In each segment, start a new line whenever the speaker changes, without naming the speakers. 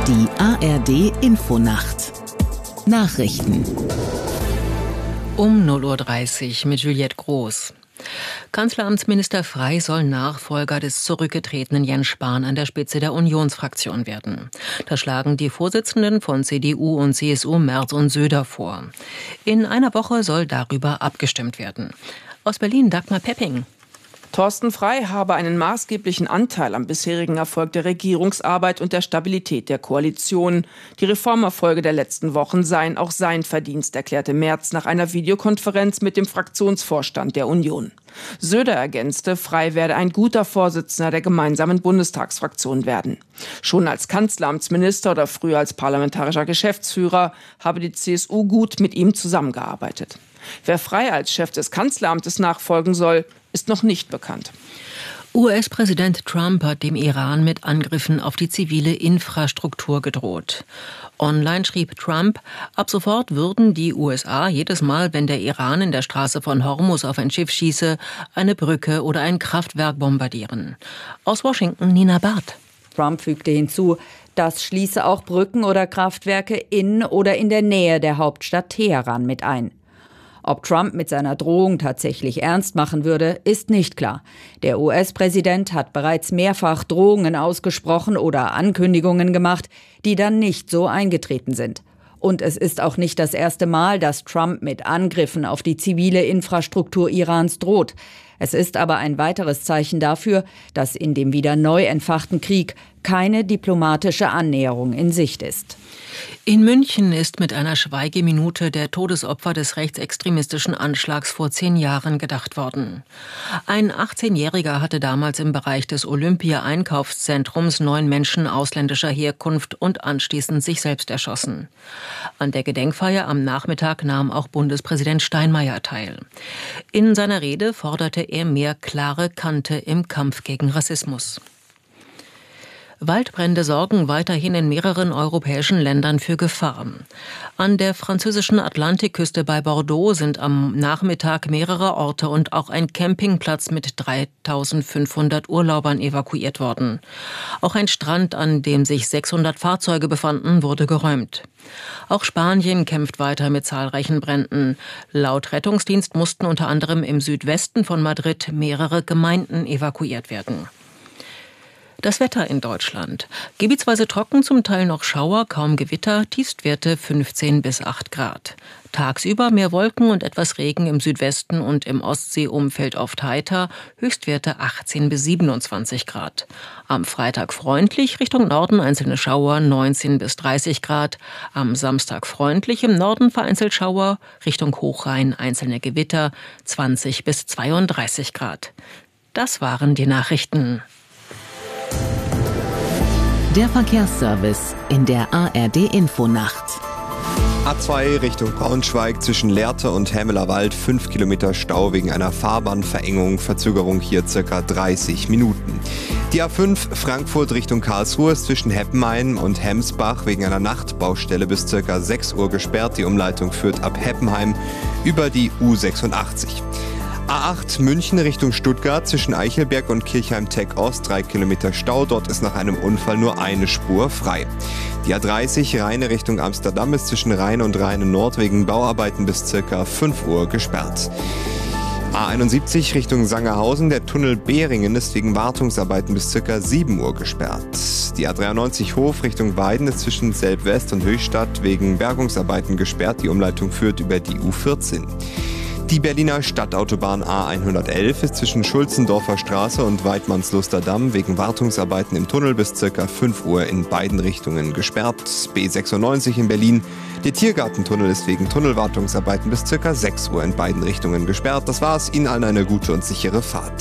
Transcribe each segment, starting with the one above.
Die ARD Infonacht Nachrichten
um 0:30 Uhr mit Juliette Groß. Kanzleramtsminister Frey soll Nachfolger des zurückgetretenen Jens Spahn an der Spitze der Unionsfraktion werden. Das schlagen die Vorsitzenden von CDU und CSU Merz und Söder vor. In einer Woche soll darüber abgestimmt werden. Aus Berlin Dagmar Pepping.
Thorsten Frey habe einen maßgeblichen Anteil am bisherigen Erfolg der Regierungsarbeit und der Stabilität der Koalition. Die Reformerfolge der letzten Wochen seien auch sein Verdienst, erklärte Merz nach einer Videokonferenz mit dem Fraktionsvorstand der Union. Söder ergänzte, Frey werde ein guter Vorsitzender der gemeinsamen Bundestagsfraktion werden. Schon als Kanzleramtsminister oder früher als parlamentarischer Geschäftsführer habe die CSU gut mit ihm zusammengearbeitet. Wer Frey als Chef des Kanzleramtes nachfolgen soll, ist noch nicht bekannt.
US-Präsident Trump hat dem Iran mit Angriffen auf die zivile Infrastruktur gedroht. Online schrieb Trump, ab sofort würden die USA jedes Mal, wenn der Iran in der Straße von Hormuz auf ein Schiff schieße, eine Brücke oder ein Kraftwerk bombardieren. Aus Washington Nina Barth.
Trump fügte hinzu, das schließe auch Brücken oder Kraftwerke in oder in der Nähe der Hauptstadt Teheran mit ein. Ob Trump mit seiner Drohung tatsächlich ernst machen würde, ist nicht klar. Der US-Präsident hat bereits mehrfach Drohungen ausgesprochen oder Ankündigungen gemacht, die dann nicht so eingetreten sind. Und es ist auch nicht das erste Mal, dass Trump mit Angriffen auf die zivile Infrastruktur Irans droht. Es ist aber ein weiteres Zeichen dafür, dass in dem wieder neu entfachten Krieg keine diplomatische Annäherung in Sicht ist.
In München ist mit einer Schweigeminute der Todesopfer des rechtsextremistischen Anschlags vor 10 Jahren gedacht worden. Ein 18-Jähriger hatte damals im Bereich des Olympia-Einkaufszentrums 9 Menschen ausländischer Herkunft und anschließend sich selbst erschossen. An der Gedenkfeier am Nachmittag nahm auch Bundespräsident Steinmeier teil. In seiner Rede forderte er mehr klare Kante im Kampf gegen Rassismus. Waldbrände sorgen weiterhin in mehreren europäischen Ländern für Gefahr. An der französischen Atlantikküste bei Bordeaux sind am Nachmittag mehrere Orte und auch ein Campingplatz mit 3.500 Urlaubern evakuiert worden. Auch ein Strand, an dem sich 600 Fahrzeuge befanden, wurde geräumt. Auch Spanien kämpft weiter mit zahlreichen Bränden. Laut Rettungsdienst mussten unter anderem im Südwesten von Madrid mehrere Gemeinden evakuiert werden. Das Wetter in Deutschland. Gebietsweise trocken, zum Teil noch Schauer, kaum Gewitter, Tiefstwerte 15 bis 8 Grad. Tagsüber mehr Wolken und etwas Regen im Südwesten und im Ostseeumfeld oft heiter, Höchstwerte 18 bis 27 Grad. Am Freitag freundlich, Richtung Norden einzelne Schauer 19 bis 30 Grad. Am Samstag freundlich, im Norden vereinzelt Schauer, Richtung Hochrhein einzelne Gewitter 20 bis 32 Grad. Das waren die Nachrichten.
Der Verkehrsservice in der ARD Infonacht.
A2 Richtung Braunschweig zwischen Lehrte und Hämelerwald 5 Kilometer Stau wegen einer Fahrbahnverengung, Verzögerung hier circa 30 Minuten. Die A5 Frankfurt Richtung Karlsruhe ist zwischen Heppenheim und Hemsbach wegen einer Nachtbaustelle bis circa 6 Uhr gesperrt. Die Umleitung führt ab Heppenheim über die U86. A8 München Richtung Stuttgart zwischen Eichelberg und Kirchheim-Tech Ost 3 Kilometer Stau. Dort ist nach einem Unfall nur eine Spur frei. Die A30 Rheine Richtung Amsterdam ist zwischen Rhein und Rheine Nord wegen Bauarbeiten bis ca. 5 Uhr gesperrt. A71 Richtung Sangerhausen, der Tunnel Behringen ist wegen Wartungsarbeiten bis ca. 7 Uhr gesperrt. Die A93 Hof Richtung Weiden ist zwischen Selb-West und Höchstadt wegen Bergungsarbeiten gesperrt. Die Umleitung führt über die U14. Die Berliner Stadtautobahn A111 ist zwischen Schulzendorfer Straße und Weidmannsluster Damm wegen Wartungsarbeiten im Tunnel bis ca. 5 Uhr in beiden Richtungen gesperrt. B96 in Berlin. Der Tiergartentunnel ist wegen Tunnelwartungsarbeiten bis ca. 6 Uhr in beiden Richtungen gesperrt. Das war's. Ihnen allen eine gute und sichere Fahrt.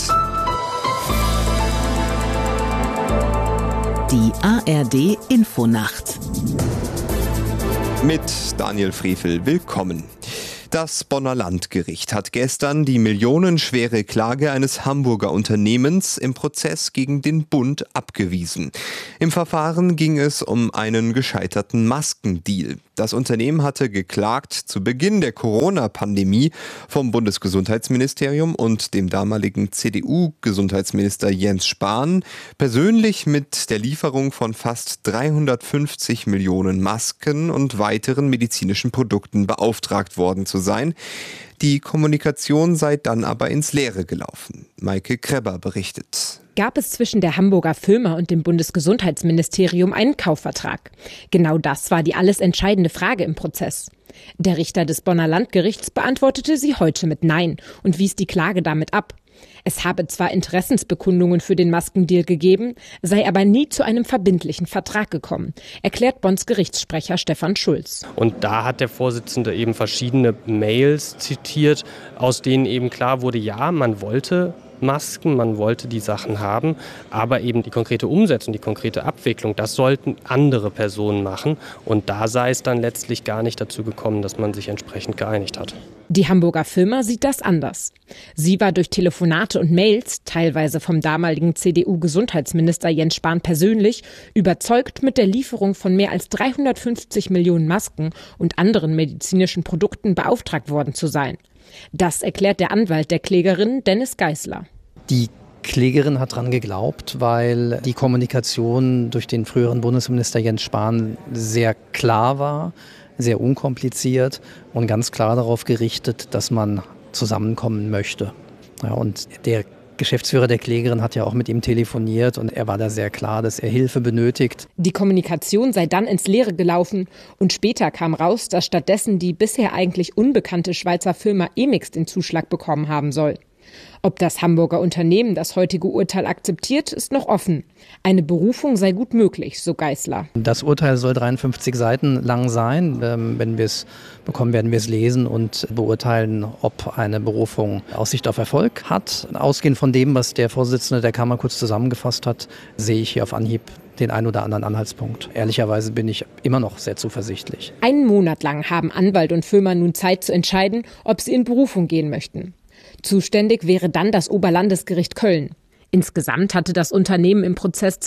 Die ARD Infonacht.
Mit Daniel Frevel. Willkommen. Das Bonner Landgericht hat gestern die millionenschwere Klage eines Hamburger Unternehmens im Prozess gegen den Bund abgewiesen. Im Verfahren ging es um einen gescheiterten Maskendeal. Das Unternehmen hatte geklagt zu Beginn der Corona-Pandemie vom Bundesgesundheitsministerium und dem damaligen CDU-Gesundheitsminister Jens Spahn persönlich mit der Lieferung von fast 350 Millionen Masken und weiteren medizinischen Produkten beauftragt worden zu sein. Die Kommunikation sei dann aber ins Leere gelaufen. Maike Kreber berichtet.
Gab es zwischen der Hamburger Firma und dem Bundesgesundheitsministerium einen Kaufvertrag? Genau das war die alles entscheidende Frage im Prozess. Der Richter des Bonner Landgerichts beantwortete sie heute mit Nein und wies die Klage damit ab. Es habe zwar Interessensbekundungen für den Maskendeal gegeben, sei aber nie zu einem verbindlichen Vertrag gekommen, erklärt Bonns Gerichtssprecher Stefan Schulz.
Und da hat der Vorsitzende eben verschiedene Mails zitiert, aus denen eben klar wurde, ja, man wollte Masken, man wollte die Sachen haben, aber eben die konkrete Umsetzung, die konkrete Abwicklung, das sollten andere Personen machen. Und da sei es dann letztlich gar nicht dazu gekommen, dass man sich entsprechend geeinigt hat.
Die Hamburger Firma sieht das anders. Sie war durch Telefonate und Mails, teilweise vom damaligen CDU-Gesundheitsminister Jens Spahn persönlich, überzeugt, mit der Lieferung von mehr als 350 Millionen Masken und anderen medizinischen Produkten beauftragt worden zu sein. Das erklärt der Anwalt der Klägerin, Dennis Geisler.
Die Klägerin hat dran geglaubt, weil die Kommunikation durch den früheren Bundesminister Jens Spahn sehr klar war, sehr unkompliziert und ganz klar darauf gerichtet, dass man zusammenkommen möchte. Ja, und der Geschäftsführer der Klägerin hat ja auch mit ihm telefoniert und er war da sehr klar, dass er Hilfe benötigt.
Die Kommunikation sei dann ins Leere gelaufen und später kam raus, dass stattdessen die bisher eigentlich unbekannte Schweizer Firma Emix den Zuschlag bekommen haben soll. Ob das Hamburger Unternehmen das heutige Urteil akzeptiert, ist noch offen. Eine Berufung sei gut möglich, so Geisler.
Das Urteil soll 53 Seiten lang sein. Wenn wir es bekommen, werden wir es lesen und beurteilen, ob eine Berufung Aussicht auf Erfolg hat. Ausgehend von dem, was der Vorsitzende der Kammer kurz zusammengefasst hat, sehe ich hier auf Anhieb den einen oder anderen Anhaltspunkt. Ehrlicherweise bin ich immer noch sehr zuversichtlich.
Einen Monat lang haben Anwalt und Firma nun Zeit zu entscheiden, ob sie in Berufung gehen möchten. Zuständig wäre dann das Oberlandesgericht Köln. Insgesamt hatte das Unternehmen im Prozess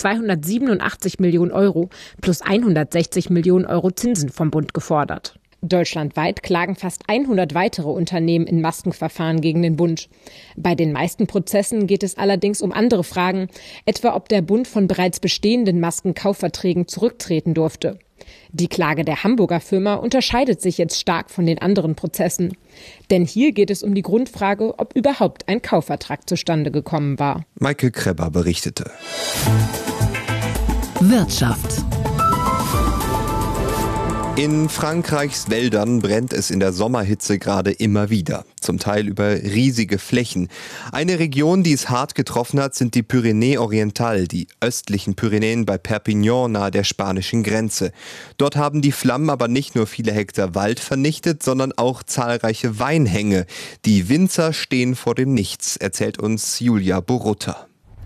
287 Millionen Euro plus 160 Millionen Euro Zinsen vom Bund gefordert. Deutschlandweit klagen fast 100 weitere Unternehmen in Maskenverfahren gegen den Bund. Bei den meisten Prozessen geht es allerdings um andere Fragen, etwa ob der Bund von bereits bestehenden Maskenkaufverträgen zurücktreten durfte. Die Klage der Hamburger Firma unterscheidet sich jetzt stark von den anderen Prozessen. Denn hier geht es um die Grundfrage, ob überhaupt ein Kaufvertrag zustande gekommen war.
Maike Kreber berichtete.
Wirtschaft.
In Frankreichs Wäldern brennt es in der Sommerhitze gerade immer wieder, zum Teil über riesige Flächen. Eine Region, die es hart getroffen hat, sind die Pyrenäen Oriental, die östlichen Pyrenäen bei Perpignan nahe der spanischen Grenze. Dort haben die Flammen aber nicht nur viele Hektar Wald vernichtet, sondern auch zahlreiche Weinhänge. Die Winzer stehen vor dem Nichts, erzählt uns Julia Borutta.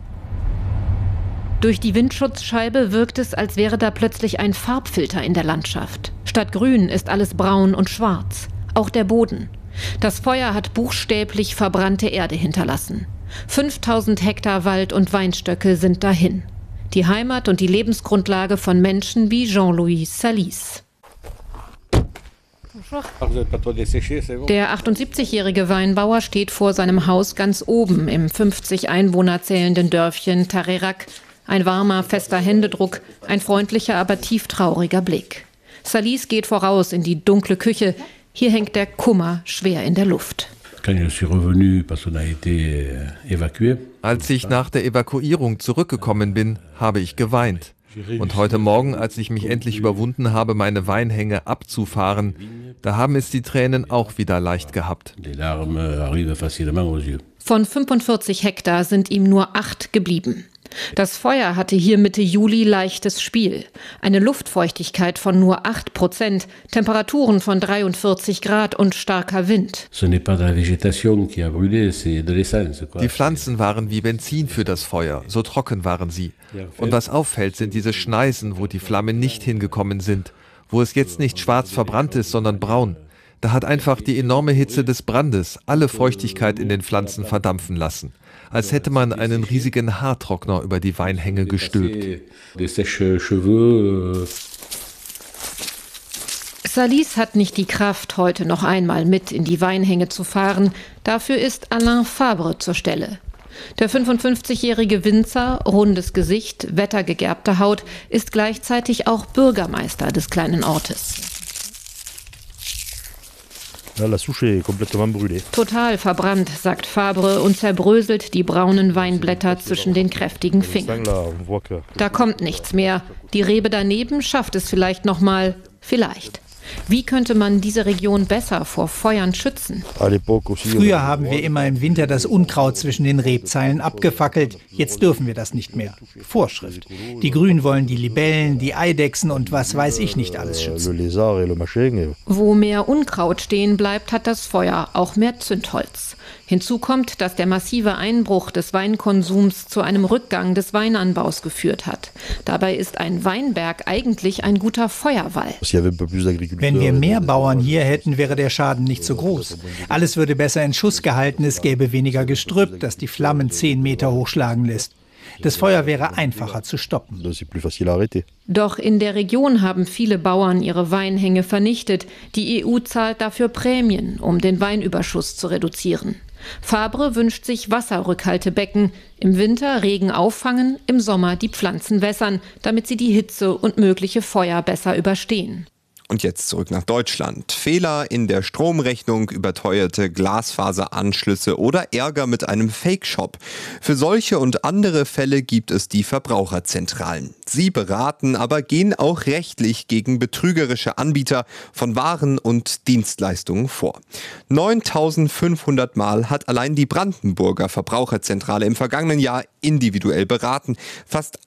Durch die Windschutzscheibe wirkt es, als wäre da plötzlich ein Farbfilter in der Landschaft. Statt grün ist alles braun und schwarz, auch der Boden. Das Feuer hat buchstäblich verbrannte Erde hinterlassen. 5000 Hektar Wald und Weinstöcke sind dahin. Die Heimat und die Lebensgrundlage von Menschen wie Jean-Louis Salis. Der 78-jährige Weinbauer steht vor seinem Haus ganz oben im 50 Einwohner zählenden Dörfchen Tarerac. Ein warmer, fester Händedruck, ein freundlicher, aber tieftrauriger Blick. Salis geht voraus in die dunkle Küche. Hier hängt der Kummer schwer in der Luft.
Als ich nach der Evakuierung zurückgekommen bin, habe ich geweint. Und heute Morgen, als ich mich endlich überwunden habe, meine Weinhänge abzufahren, da haben es die Tränen auch wieder leicht gehabt.
Von 45 Hektar sind ihm nur 8 geblieben. Das Feuer hatte hier Mitte Juli leichtes Spiel. Eine Luftfeuchtigkeit von nur 8%, Temperaturen von 43 Grad und starker Wind.
Die Pflanzen waren wie Benzin für das Feuer, so trocken waren sie. Und was auffällt, sind diese Schneisen, wo die Flammen nicht hingekommen sind, wo es jetzt nicht schwarz verbrannt ist, sondern braun. Da hat einfach die enorme Hitze des Brandes alle Feuchtigkeit in den Pflanzen verdampfen lassen. Als hätte man einen riesigen Haartrockner über die Weinhänge
Salis hat nicht die Kraft, heute noch einmal mit in die Weinhänge zu fahren. Dafür ist Alain Fabre zur Stelle. Der 55-jährige Winzer, rundes Gesicht, wettergegerbte Haut, ist gleichzeitig auch Bürgermeister des kleinen Ortes. Total verbrannt, sagt Fabre und zerbröselt die braunen Weinblätter zwischen den kräftigen Fingern. Da kommt nichts mehr. Die Rebe daneben schafft es vielleicht noch mal. Vielleicht. Wie könnte man diese Region besser vor Feuern schützen?
Früher haben wir immer im Winter das Unkraut zwischen den Rebzeilen abgefackelt. Jetzt dürfen wir das nicht mehr. Vorschrift. Die Grünen wollen die Libellen, die Eidechsen und was weiß ich nicht alles schützen.
Wo mehr Unkraut stehen bleibt, hat das Feuer auch mehr Zündholz. Hinzu kommt, dass der massive Einbruch des Weinkonsums zu einem Rückgang des Weinanbaus geführt hat. Dabei ist ein Weinberg eigentlich ein guter Feuerwall.
Wenn wir mehr Bauern hier hätten, wäre der Schaden nicht so groß. Alles würde besser in Schuss gehalten, es gäbe weniger Gestrüpp, das die Flammen 10 Meter hochschlagen lässt. Das Feuer wäre einfacher zu stoppen.
Doch in der Region haben viele Bauern ihre Weinhänge vernichtet. Die EU zahlt dafür Prämien, um den Weinüberschuss zu reduzieren. Fabre wünscht sich Wasserrückhaltebecken. Im Winter Regen auffangen, im Sommer die Pflanzen wässern, damit sie die Hitze und mögliche Feuer besser überstehen.
Und jetzt zurück nach Deutschland. Fehler in der Stromrechnung, überteuerte Glasfaseranschlüsse oder Ärger mit einem Fake-Shop. Für solche und andere Fälle gibt es die Verbraucherzentralen. Sie beraten, aber gehen auch rechtlich gegen betrügerische Anbieter von Waren und Dienstleistungen vor. 9.500 Mal hat allein die Brandenburger Verbraucherzentrale im vergangenen Jahr individuell beraten. Fast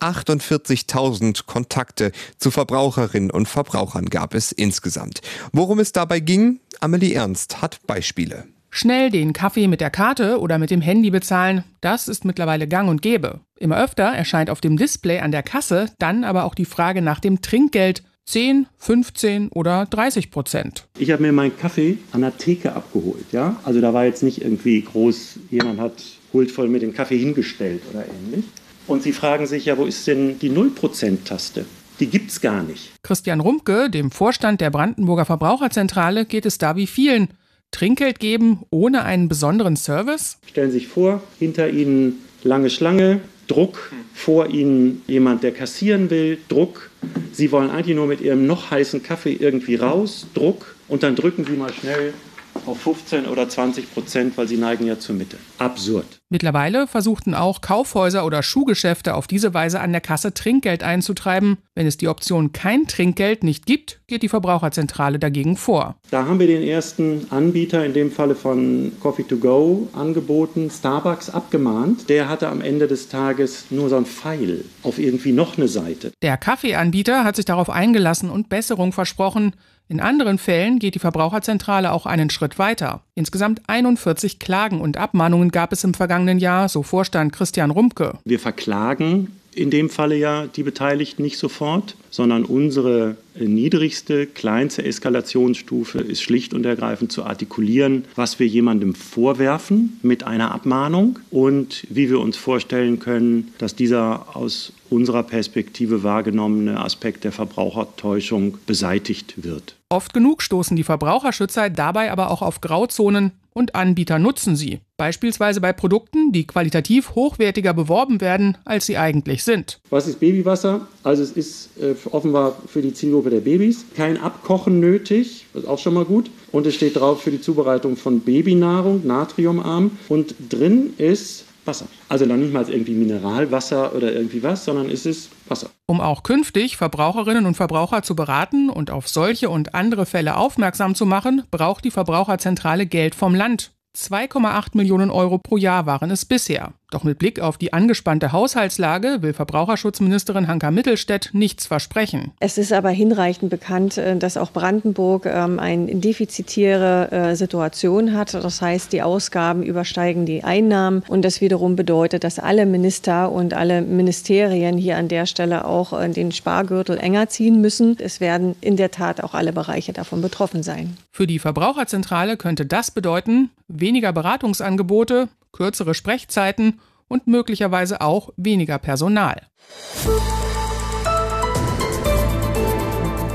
48.000 Kontakte zu Verbraucherinnen und Verbrauchern gab es insgesamt. Worum es dabei ging? Amelie Ernst hat Beispiele.
Schnell den Kaffee mit der Karte oder mit dem Handy bezahlen, das ist mittlerweile gang und gäbe. Immer öfter erscheint auf dem Display an der Kasse dann aber auch die Frage nach dem Trinkgeld. 10, 15 oder 30%.
Ich habe mir meinen Kaffee an der Theke abgeholt. Ja? Also da war jetzt nicht irgendwie groß, jemand hat huldvoll mir den Kaffee hingestellt oder ähnlich. Und Sie fragen sich ja, wo ist denn die 0%-Taste? Die gibt's gar nicht.
Christian Rumpke, dem Vorstand der Brandenburger Verbraucherzentrale, geht es da wie vielen. Trinkgeld geben ohne einen besonderen Service?
Stellen Sie sich vor, hinter Ihnen lange Schlange, Druck, vor Ihnen jemand, der kassieren will, Druck. Sie wollen eigentlich nur mit Ihrem noch heißen Kaffee irgendwie raus, Druck. Und dann drücken Sie mal schnell auf 15 oder 20%, weil Sie neigen ja zur Mitte. Absurd.
Mittlerweile versuchten auch Kaufhäuser oder Schuhgeschäfte auf diese Weise an der Kasse Trinkgeld einzutreiben. Wenn es die Option kein Trinkgeld nicht gibt, geht die Verbraucherzentrale dagegen vor.
Da haben wir den ersten Anbieter, in dem Falle von Coffee to Go, angeboten, Starbucks, abgemahnt. Der hatte am Ende des Tages nur so ein Pfeil auf irgendwie noch eine Seite.
Der Kaffeeanbieter hat sich darauf eingelassen und Besserung versprochen. In anderen Fällen geht die Verbraucherzentrale auch einen Schritt weiter. Insgesamt 41 Klagen und Abmahnungen gab es im vergangenen Jahr, so Vorstand Christian Rumpke.
Wir verklagen in dem Falle ja die Beteiligten nicht sofort, sondern unsere niedrigste, kleinste Eskalationsstufe ist schlicht und ergreifend zu artikulieren, was wir jemandem vorwerfen mit einer Abmahnung und wie wir uns vorstellen können, dass dieser aus unserer Perspektive wahrgenommene Aspekt der Verbrauchertäuschung beseitigt wird.
Oft genug stoßen die Verbraucherschützer dabei aber auch auf Grauzonen und Anbieter nutzen sie. Beispielsweise bei Produkten, die qualitativ hochwertiger beworben werden, als sie eigentlich sind.
Was ist Babywasser? Also es ist offenbar für die Zielgruppe der Babys. Kein Abkochen nötig, das ist auch schon mal gut. Und es steht drauf für die Zubereitung von Babynahrung, natriumarm. Und drin ist Wasser. Also noch nicht mal irgendwie Mineralwasser oder irgendwie was, sondern es ist Wasser.
Um auch künftig Verbraucherinnen und Verbraucher zu beraten und auf solche und andere Fälle aufmerksam zu machen, braucht die Verbraucherzentrale Geld vom Land. 2,8 Millionen Euro pro Jahr waren es bisher. Doch mit Blick auf die angespannte Haushaltslage will Verbraucherschutzministerin Hanka Mittelstädt nichts versprechen.
Es ist aber hinreichend bekannt, dass auch Brandenburg eine defizitäre Situation hat. Das heißt, die Ausgaben übersteigen die Einnahmen. Und das wiederum bedeutet, dass alle Minister und alle Ministerien hier an der Stelle auch den Spargürtel enger ziehen müssen. Es werden in der Tat auch alle Bereiche davon betroffen sein.
Für die Verbraucherzentrale könnte das bedeuten, weniger Beratungsangebote, kürzere Sprechzeiten und möglicherweise auch weniger Personal.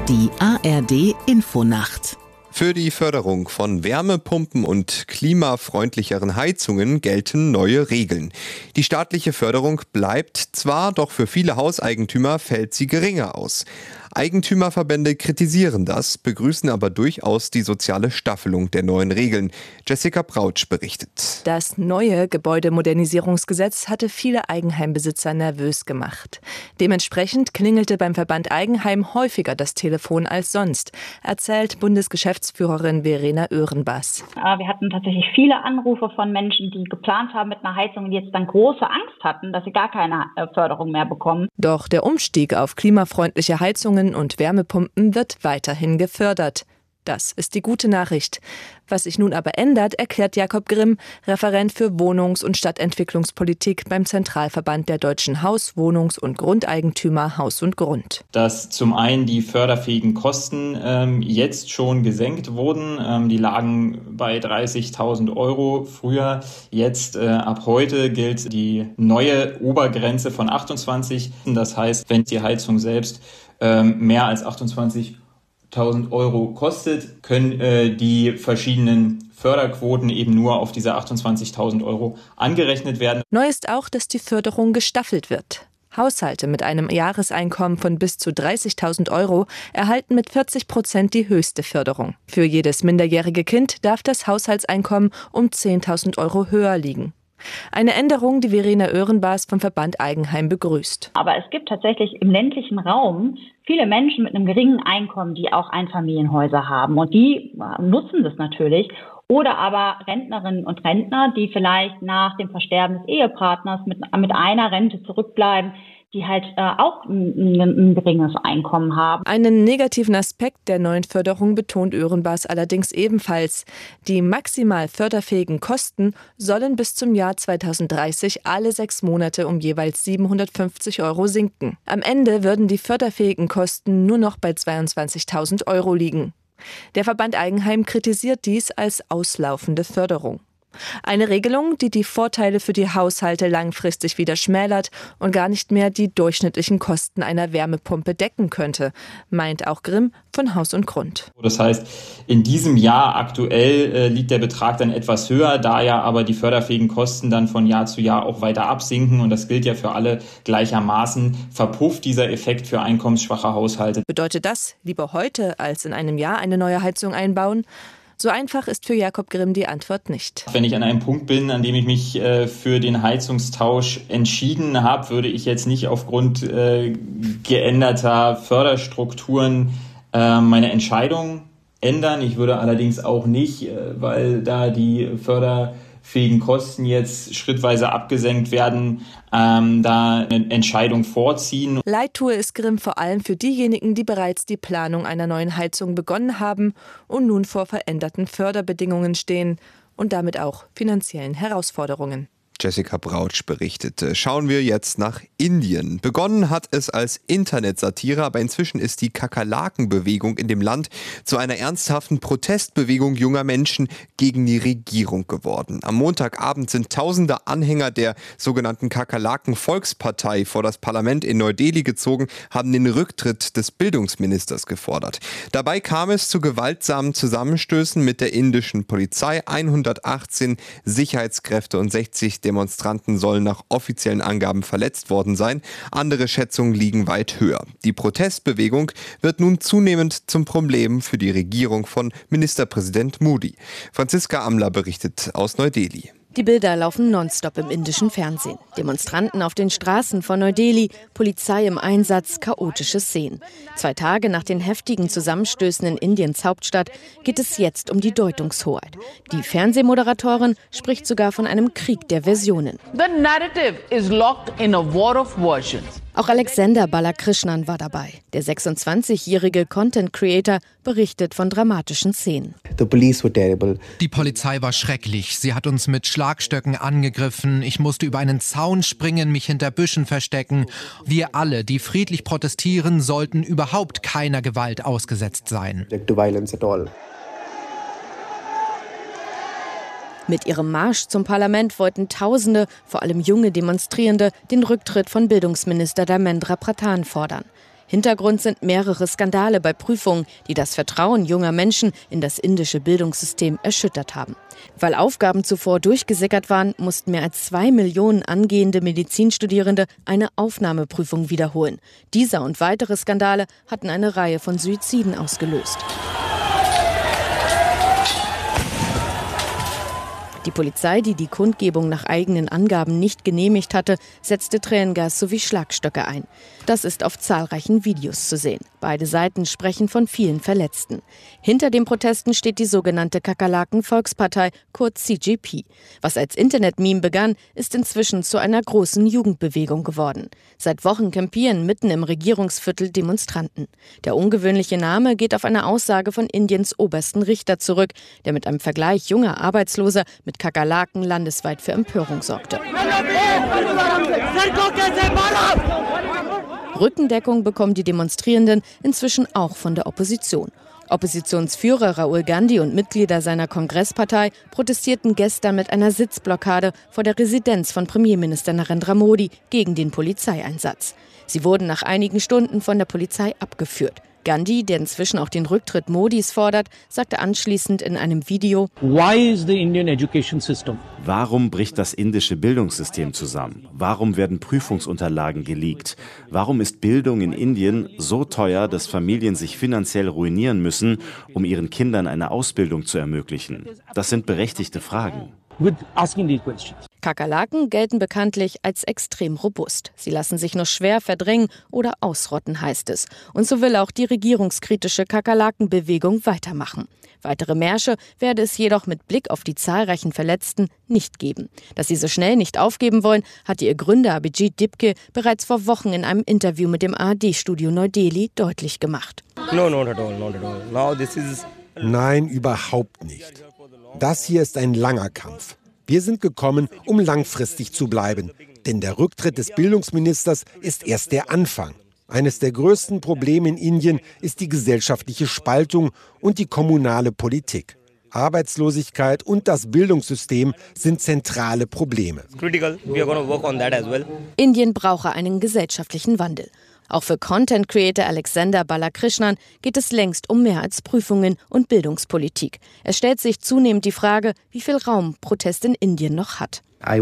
Die ARD Infonacht.
Für die Förderung von Wärmepumpen und klimafreundlicheren Heizungen gelten neue Regeln. Die staatliche Förderung bleibt zwar, doch für viele Hauseigentümer fällt sie geringer aus. Eigentümerverbände kritisieren das, begrüßen aber durchaus die soziale Staffelung der neuen Regeln. Jessica Brautsch berichtet.
Das neue Gebäudemodernisierungsgesetz hatte viele Eigenheimbesitzer nervös gemacht. Dementsprechend klingelte beim Verband Eigenheim häufiger das Telefon als sonst, erzählt Bundesgeschäftsführerin Verena Oehrenbass.
Wir hatten tatsächlich viele Anrufe von Menschen, die geplant haben mit einer Heizung und jetzt dann große Angst hatten, dass sie gar keine Förderung mehr bekommen.
Doch der Umstieg auf klimafreundliche Heizungen und Wärmepumpen wird weiterhin gefördert. Das ist die gute Nachricht. Was sich nun aber ändert, erklärt Jakob Grimm, Referent für Wohnungs- und Stadtentwicklungspolitik beim Zentralverband der deutschen Haus-, Wohnungs- und Grundeigentümer Haus und Grund.
Dass zum einen die förderfähigen Kosten jetzt schon gesenkt wurden. Die lagen bei 30.000 Euro früher. Jetzt ab heute gilt die neue Obergrenze von 28. Das heißt, wenn die Heizung selbst mehr als 28.000 Euro kostet, können die verschiedenen Förderquoten eben nur auf diese 28.000 Euro angerechnet werden.
Neu ist auch, dass die Förderung gestaffelt wird. Haushalte mit einem Jahreseinkommen von bis zu 30.000 Euro erhalten mit 40% die höchste Förderung. Für jedes minderjährige Kind darf das Haushaltseinkommen um 10.000 Euro höher liegen. Eine Änderung, die Verena Oehrenbass vom Verband Eigenheim begrüßt.
Aber es gibt tatsächlich im ländlichen Raum viele Menschen mit einem geringen Einkommen, die auch Einfamilienhäuser haben. Und die nutzen das natürlich. Oder aber Rentnerinnen und Rentner, die vielleicht nach dem Versterben des Ehepartners mit einer Rente zurückbleiben, die halt auch ein geringes Einkommen haben.
Einen negativen Aspekt der neuen Förderung betont Oehrenbass allerdings ebenfalls. Die maximal förderfähigen Kosten sollen bis zum Jahr 2030 alle 6 Monate um jeweils 750 Euro sinken. Am Ende würden die förderfähigen Kosten nur noch bei 22.000 Euro liegen. Der Verband Eigenheim kritisiert dies als auslaufende Förderung. Eine Regelung, die die Vorteile für die Haushalte langfristig wieder schmälert und gar nicht mehr die durchschnittlichen Kosten einer Wärmepumpe decken könnte, meint auch Grimm von Haus und Grund.
Das heißt, in diesem Jahr aktuell liegt der Betrag dann etwas höher, da ja aber die förderfähigen Kosten dann von Jahr zu Jahr auch weiter absinken und das gilt ja für alle gleichermaßen, verpufft dieser Effekt für einkommensschwache Haushalte.
Bedeutet das, lieber heute als in einem Jahr eine neue Heizung einbauen? So einfach ist für Jakob Grimm die Antwort nicht.
Wenn ich an einem Punkt bin, an dem ich mich für den Heizungstausch entschieden habe, würde ich jetzt nicht aufgrund geänderter Förderstrukturen meine Entscheidung ändern. Ich würde allerdings auch nicht, weil da die förderfähigen Kosten jetzt schrittweise abgesenkt werden, da eine Entscheidung vorziehen.
Leid tue es Grimm vor allem für diejenigen, die bereits die Planung einer neuen Heizung begonnen haben und nun vor veränderten Förderbedingungen stehen und damit auch finanziellen Herausforderungen.
Jessica Brautsch berichtete. Schauen wir jetzt nach Indien. Begonnen hat es als Internetsatire, aber inzwischen ist die Kakerlakenbewegung in dem Land zu einer ernsthaften Protestbewegung junger Menschen gegen die Regierung geworden. Am Montagabend sind tausende Anhänger der sogenannten Kakerlaken-Volkspartei vor das Parlament in Neu-Delhi gezogen, haben den Rücktritt des Bildungsministers gefordert. Dabei kam es zu gewaltsamen Zusammenstößen mit der indischen Polizei. 118 Sicherheitskräfte und 60 Demonstranten sollen nach offiziellen Angaben verletzt worden sein. Andere Schätzungen liegen weit höher. Die Protestbewegung wird nun zunehmend zum Problem für die Regierung von Ministerpräsident Modi. Franziska Amler berichtet aus Neu-Delhi.
Die Bilder laufen nonstop im indischen Fernsehen. Demonstranten auf den Straßen von Neu-Delhi, Polizei im Einsatz, chaotische Szenen. 2 Tage nach den heftigen Zusammenstößen in Indiens Hauptstadt geht es jetzt um die Deutungshoheit. Die Fernsehmoderatorin spricht sogar von einem Krieg der Versionen.
The narrative is locked in a war of versions.
Auch Alexander Balakrishnan war dabei. Der 26-jährige Content-Creator berichtet von dramatischen Szenen.
Die Polizei war schrecklich. Sie hat uns mit Schlagstöcken angegriffen. Ich musste über einen Zaun springen, mich hinter Büschen verstecken. Wir alle, die friedlich protestieren, sollten überhaupt keiner Gewalt ausgesetzt sein.
Mit ihrem Marsch zum Parlament wollten Tausende, vor allem junge Demonstrierende, den Rücktritt von Bildungsminister Dharmendra Pradhan fordern. Hintergrund sind mehrere Skandale bei Prüfungen, die das Vertrauen junger Menschen in das indische Bildungssystem erschüttert haben. Weil Aufgaben zuvor durchgesickert waren, mussten mehr als 2 Millionen angehende Medizinstudierende eine Aufnahmeprüfung wiederholen. Dieser und weitere Skandale hatten eine Reihe von Suiziden ausgelöst. Die Polizei, die die Kundgebung nach eigenen Angaben nicht genehmigt hatte, setzte Tränengas sowie Schlagstöcke ein. Das ist auf zahlreichen Videos zu sehen. Beide Seiten sprechen von vielen Verletzten. Hinter den Protesten steht die sogenannte Kakerlaken-Volkspartei, kurz CJP. Was als Internet-Meme begann, ist inzwischen zu einer großen Jugendbewegung geworden. Seit Wochen campieren mitten im Regierungsviertel Demonstranten. Der ungewöhnliche Name geht auf eine Aussage von Indiens obersten Richter zurück, der mit einem Vergleich junger Arbeitsloser mit Kakerlaken landesweit für Empörung sorgte. Rückendeckung bekommen die Demonstrierenden inzwischen auch von der Opposition. Oppositionsführer Rahul Gandhi und Mitglieder seiner Kongresspartei protestierten gestern mit einer Sitzblockade vor der Residenz von Premierminister Narendra Modi gegen den Polizeieinsatz. Sie wurden nach einigen Stunden von der Polizei abgeführt. Gandhi, der inzwischen auch den Rücktritt Modis fordert, sagte anschließend in einem Video:
Warum bricht das indische Bildungssystem zusammen? Warum werden Prüfungsunterlagen geleakt? Warum ist Bildung in Indien so teuer, dass Familien sich finanziell ruinieren müssen, um ihren Kindern eine Ausbildung zu ermöglichen? Das sind berechtigte Fragen.
Kakerlaken gelten bekanntlich als extrem robust. Sie lassen sich nur schwer verdrängen oder ausrotten, heißt es. Und so will auch die regierungskritische Kakerlakenbewegung weitermachen. Weitere Märsche werde es jedoch mit Blick auf die zahlreichen Verletzten nicht geben. Dass sie so schnell nicht aufgeben wollen, hatte ihr Gründer Abhijit Dipke bereits vor Wochen in einem Interview mit dem ARD-Studio Neu-Delhi deutlich gemacht.
Nein, überhaupt nicht. Das hier ist ein langer Kampf. Wir sind gekommen, um langfristig zu bleiben. Denn der Rücktritt des Bildungsministers ist erst der Anfang. Eines der größten Probleme in Indien ist die gesellschaftliche Spaltung und die kommunale Politik. Arbeitslosigkeit und das Bildungssystem sind zentrale Probleme.
Indien brauche einen gesellschaftlichen Wandel. Auch für Content-Creator Alexander Balakrishnan geht es längst um mehr als Prüfungen und Bildungspolitik. Es stellt sich zunehmend die Frage, wie viel Raum Protest in Indien noch hat.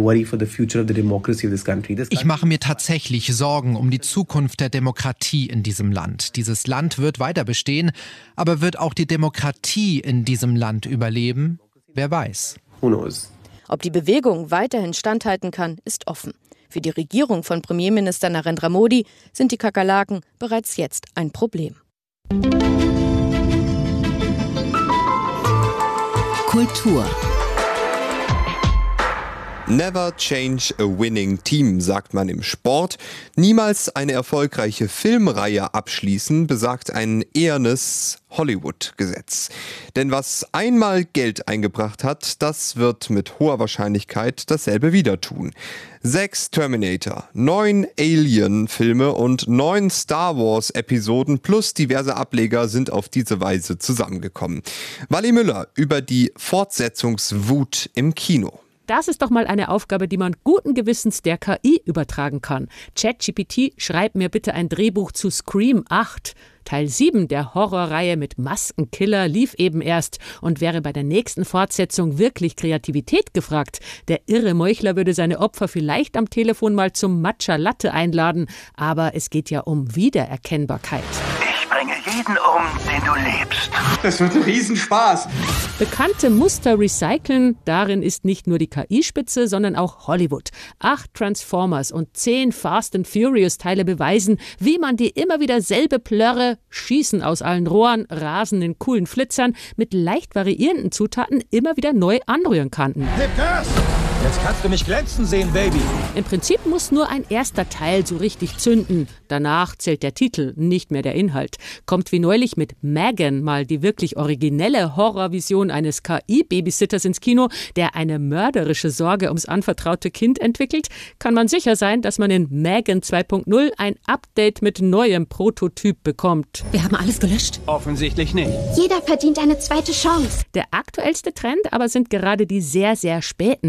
Ich mache mir tatsächlich Sorgen um die Zukunft der Demokratie in diesem Land. Dieses Land wird weiter bestehen, aber wird auch die Demokratie in diesem Land überleben? Wer weiß.
Ob die Bewegung weiterhin standhalten kann, ist offen. Für die Regierung von Premierminister Narendra Modi sind die Kakerlaken bereits jetzt ein Problem.
Kultur.
Never change a winning team, sagt man im Sport. Niemals eine erfolgreiche Filmreihe abschließen, besagt ein ehernes Hollywood-Gesetz. Denn was einmal Geld eingebracht hat, das wird mit hoher Wahrscheinlichkeit dasselbe wieder tun. 6 Terminator, 9 Alien-Filme und 9 Star Wars-Episoden plus diverse Ableger sind auf diese Weise zusammengekommen. Wally Müller über die Fortsetzungswut im Kino.
Das ist doch mal eine Aufgabe, die man guten Gewissens der KI übertragen kann. ChatGPT, schreib mir bitte ein Drehbuch zu Scream 8. Teil 7 der Horrorreihe mit Maskenkiller lief eben erst und wäre bei der nächsten Fortsetzung wirklich Kreativität gefragt. Der irre Meuchler würde seine Opfer vielleicht am Telefon mal zum Matcha Latte einladen, aber es geht ja um Wiedererkennbarkeit.
Ich bringe jeden um, den du lebst. Das wird ein Riesenspaß.
Bekannte Muster recyceln, darin ist nicht nur die KI-Spitze, sondern auch Hollywood. 8 Transformers und 10 Fast and Furious-Teile beweisen, wie man die immer wieder selbe Plörre, Schießen aus allen Rohren, Rasen in coolen Flitzern mit leicht variierenden Zutaten immer wieder neu anrühren kann.
Gib Gas! Jetzt kannst du mich glänzen sehen, Baby.
Im Prinzip muss nur ein erster Teil so richtig zünden. Danach zählt der Titel, nicht mehr der Inhalt. Kommt wie neulich mit Megan mal die wirklich originelle Horrorvision eines KI-Babysitters ins Kino, der eine mörderische Sorge ums anvertraute Kind entwickelt, kann man sicher sein, dass man in Megan 2.0 ein Update mit neuem Prototyp bekommt.
Wir haben alles gelöscht.
Offensichtlich nicht.
Jeder verdient eine zweite Chance.
Der aktuellste Trend aber sind gerade die sehr, sehr späten Fortsetzungen.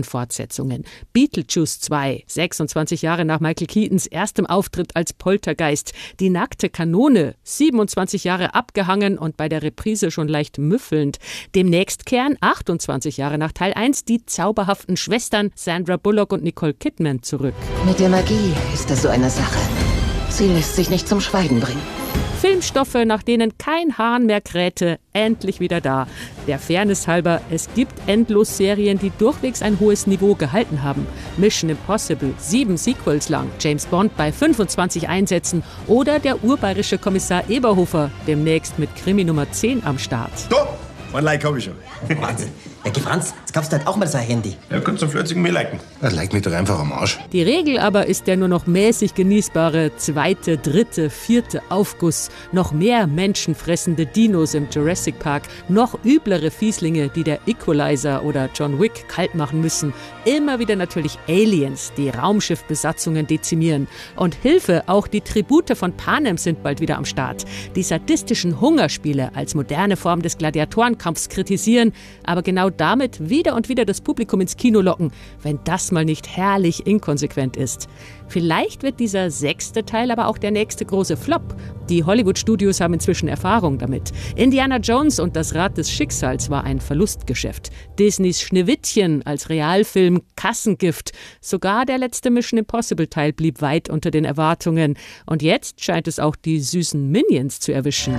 Fortsetzungen. Beetlejuice 2, 26 Jahre nach Michael Keatons erstem Auftritt als Poltergeist. Die nackte Kanone, 27 Jahre abgehangen und bei der Reprise schon leicht müffelnd. Demnächst kehren 28 Jahre nach Teil 1 die zauberhaften Schwestern Sandra Bullock und Nicole Kidman zurück.
Mit der Magie ist das so eine Sache. Sie lässt sich nicht zum Schweigen bringen.
Filmstoffe, nach denen kein Hahn mehr krähte, endlich wieder da. Der Fairness halber, es gibt endlos Serien, die durchwegs ein hohes Niveau gehalten haben. Mission Impossible, 7 Sequels lang, James Bond bei 25 Einsätzen oder der urbayerische Kommissar Eberhofer, demnächst mit Krimi Nummer 10 am Start.
Stopp! Mein Like hab ich schon.
Wahnsinn. Ja, Franz, jetzt kaufst du halt auch mal so ein Handy.
Ja, kannst du flötzig mir liken. Das like mich doch einfach am Arsch.
Die Regel aber ist der nur noch mäßig genießbare 2., 3., 4. Aufguss. Noch mehr menschenfressende Dinos im Jurassic Park. Noch üblere Fieslinge, die der Equalizer oder John Wick kalt machen müssen. Immer wieder natürlich Aliens, die Raumschiffbesatzungen dezimieren. Und Hilfe, auch die Tribute von Panem sind bald wieder am Start. Die sadistischen Hungerspiele als moderne Form des Gladiatorenkampfs kritisieren, aber genau damit wieder und wieder das Publikum ins Kino locken, wenn das mal nicht herrlich inkonsequent ist. Vielleicht wird dieser 6. Teil aber auch der nächste große Flop. Die Hollywood-Studios haben inzwischen Erfahrung damit. Indiana Jones und das Rad des Schicksals war ein Verlustgeschäft. Disneys Schneewittchen als Realfilm Kassengift. Sogar der letzte Mission Impossible-Teil blieb weit unter den Erwartungen. Und jetzt scheint es auch die süßen Minions zu erwischen.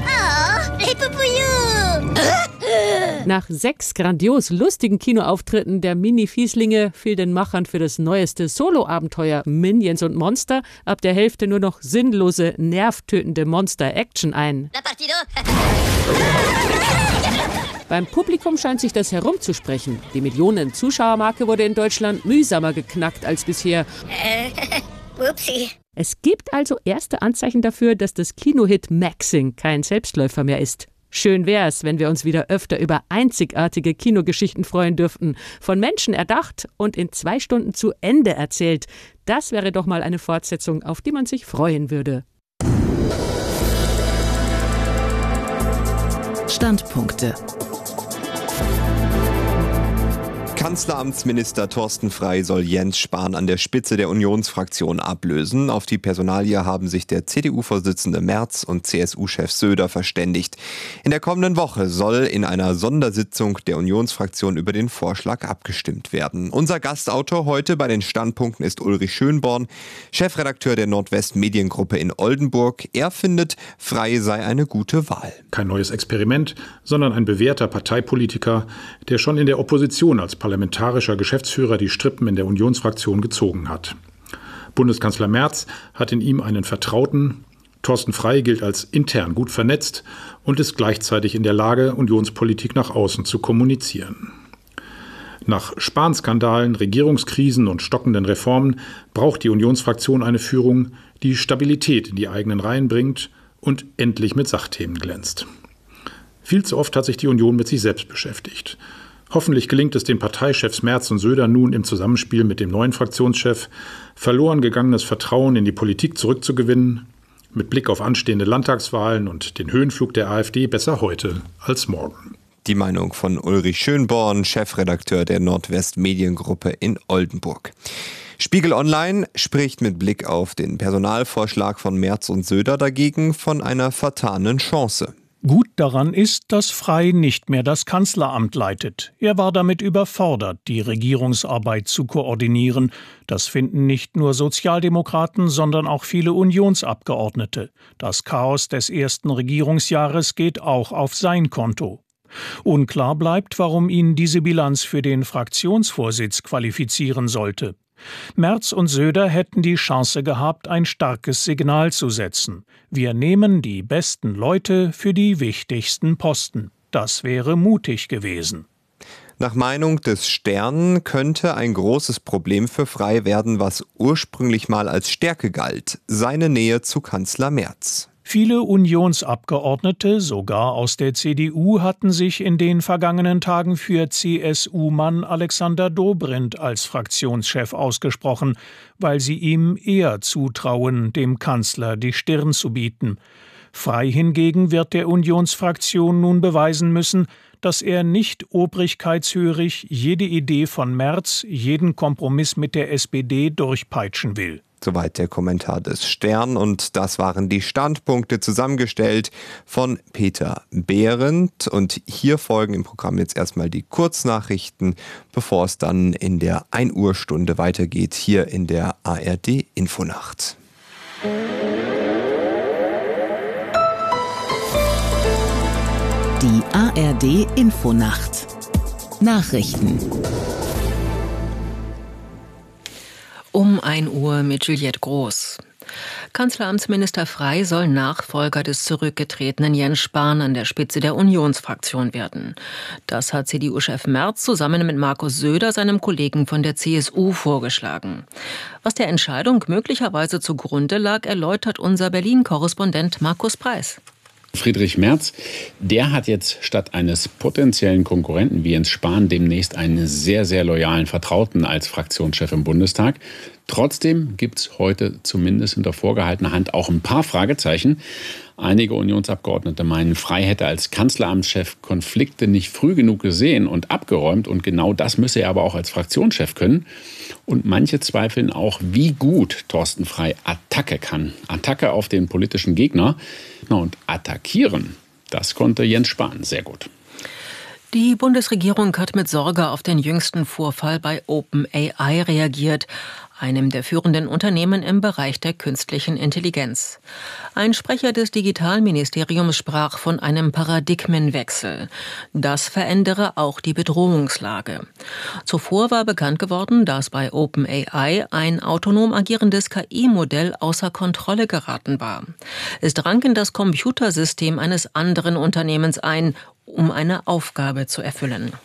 Nach 6 grandios lustigen Kinoauftritten der Mini-Fieslinge fiel den Machern für das neueste Solo-Abenteuer Minions und Monster ab der Hälfte nur noch sinnlose, nervtötende Monster-Action ein. Beim Publikum scheint sich das herumzusprechen. Die Millionen-Zuschauermarke wurde in Deutschland mühsamer geknackt als bisher.
Upsi.
Es gibt also erste Anzeichen dafür, dass das Kinohit Maxing kein Selbstläufer mehr ist. Schön wär's, wenn wir uns wieder öfter über einzigartige Kinogeschichten freuen dürften. Von Menschen erdacht und in 2 Stunden zu Ende erzählt. Das wäre doch mal eine Fortsetzung, auf die man sich freuen würde.
Standpunkte.
Kanzleramtsminister Thorsten Frey soll Jens Spahn an der Spitze der Unionsfraktion ablösen. Auf die Personalie haben sich der CDU-Vorsitzende Merz und CSU-Chef Söder verständigt. In der kommenden Woche soll in einer Sondersitzung der Unionsfraktion über den Vorschlag abgestimmt werden. Unser Gastautor heute bei den Standpunkten ist Ulrich Schönborn, Chefredakteur der Nordwest-Mediengruppe in Oldenburg. Er findet, Frey sei eine gute Wahl.
Kein neues Experiment, sondern ein bewährter Parteipolitiker, der schon in der Opposition als parlamentarischer Geschäftsführer die Strippen in der Unionsfraktion gezogen hat. Bundeskanzler Merz hat in ihm einen Vertrauten. Thorsten Frey gilt als intern gut vernetzt und ist gleichzeitig in der Lage, Unionspolitik nach außen zu kommunizieren. Nach Spahn-Skandalen, Regierungskrisen und stockenden Reformen braucht die Unionsfraktion eine Führung, die Stabilität in die eigenen Reihen bringt und endlich mit Sachthemen glänzt. Viel zu oft hat sich die Union mit sich selbst beschäftigt. Hoffentlich gelingt es den Parteichefs Merz und Söder nun im Zusammenspiel mit dem neuen Fraktionschef, verloren gegangenes Vertrauen in die Politik zurückzugewinnen. Mit Blick auf anstehende Landtagswahlen und den Höhenflug der AfD besser heute als morgen.
Die Meinung von Ulrich Schönborn, Chefredakteur der Nordwest-Mediengruppe in Oldenburg. Spiegel Online spricht mit Blick auf den Personalvorschlag von Merz und Söder dagegen von einer vertanen Chance.
Gut daran ist, dass Frey nicht mehr das Kanzleramt leitet. Er war damit überfordert, die Regierungsarbeit zu koordinieren. Das finden nicht nur Sozialdemokraten, sondern auch viele Unionsabgeordnete. Das Chaos des ersten Regierungsjahres geht auch auf sein Konto. Unklar bleibt, warum ihn diese Bilanz für den Fraktionsvorsitz qualifizieren sollte. Merz und Söder hätten die Chance gehabt, ein starkes Signal zu setzen. Wir nehmen die besten Leute für die wichtigsten Posten. Das wäre mutig gewesen.
Nach Meinung des Stern könnte ein großes Problem für Frey werden, was ursprünglich mal als Stärke galt: seine Nähe zu Kanzler Merz.
Viele Unionsabgeordnete, sogar aus der CDU, hatten sich in den vergangenen Tagen für CSU-Mann Alexander Dobrindt als Fraktionschef ausgesprochen, weil sie ihm eher zutrauen, dem Kanzler die Stirn zu bieten. Frey hingegen wird der Unionsfraktion nun beweisen müssen, dass er nicht obrigkeitshörig jede Idee von Merz, jeden Kompromiss mit der SPD durchpeitschen will.
Soweit der Kommentar des Stern und das waren die Standpunkte zusammengestellt von Peter Behrendt. Und hier folgen im Programm jetzt erstmal die Kurznachrichten, bevor es dann in der 1 Uhr Stunde weitergeht, hier in der ARD Infonacht.
Die ARD Infonacht. Nachrichten. Um 1 Uhr mit Juliette Groß. Kanzleramtsminister Frey soll Nachfolger des zurückgetretenen Jens Spahn an der Spitze der Unionsfraktion werden. Das hat CDU-Chef Merz zusammen mit Markus Söder, seinem Kollegen von der CSU, vorgeschlagen. Was der Entscheidung möglicherweise zugrunde lag, erläutert unser Berlin-Korrespondent Markus Preis.
Friedrich Merz, der hat jetzt statt eines potenziellen Konkurrenten wie Jens Spahn demnächst einen sehr, sehr loyalen Vertrauten als Fraktionschef im Bundestag. Trotzdem gibt es heute zumindest hinter vorgehaltener Hand auch ein paar Fragezeichen. Einige Unionsabgeordnete meinen, Frey hätte als Kanzleramtschef Konflikte nicht früh genug gesehen und abgeräumt. Und genau das müsse er aber auch als Fraktionschef können. Und manche zweifeln auch, wie gut Thorsten Frey Attacke kann. Attacke auf den politischen Gegner. Und attackieren, das konnte Jens Spahn sehr gut.
Die Bundesregierung hat mit Sorge auf den jüngsten Vorfall bei OpenAI reagiert, einem der führenden Unternehmen im Bereich der künstlichen Intelligenz. Ein Sprecher des Digitalministeriums sprach von einem Paradigmenwechsel. Das verändere auch die Bedrohungslage. Zuvor war bekannt geworden, dass bei OpenAI ein autonom agierendes KI-Modell außer Kontrolle geraten war. Es drang in das Computersystem eines anderen Unternehmens ein, um eine Aufgabe zu erfüllen.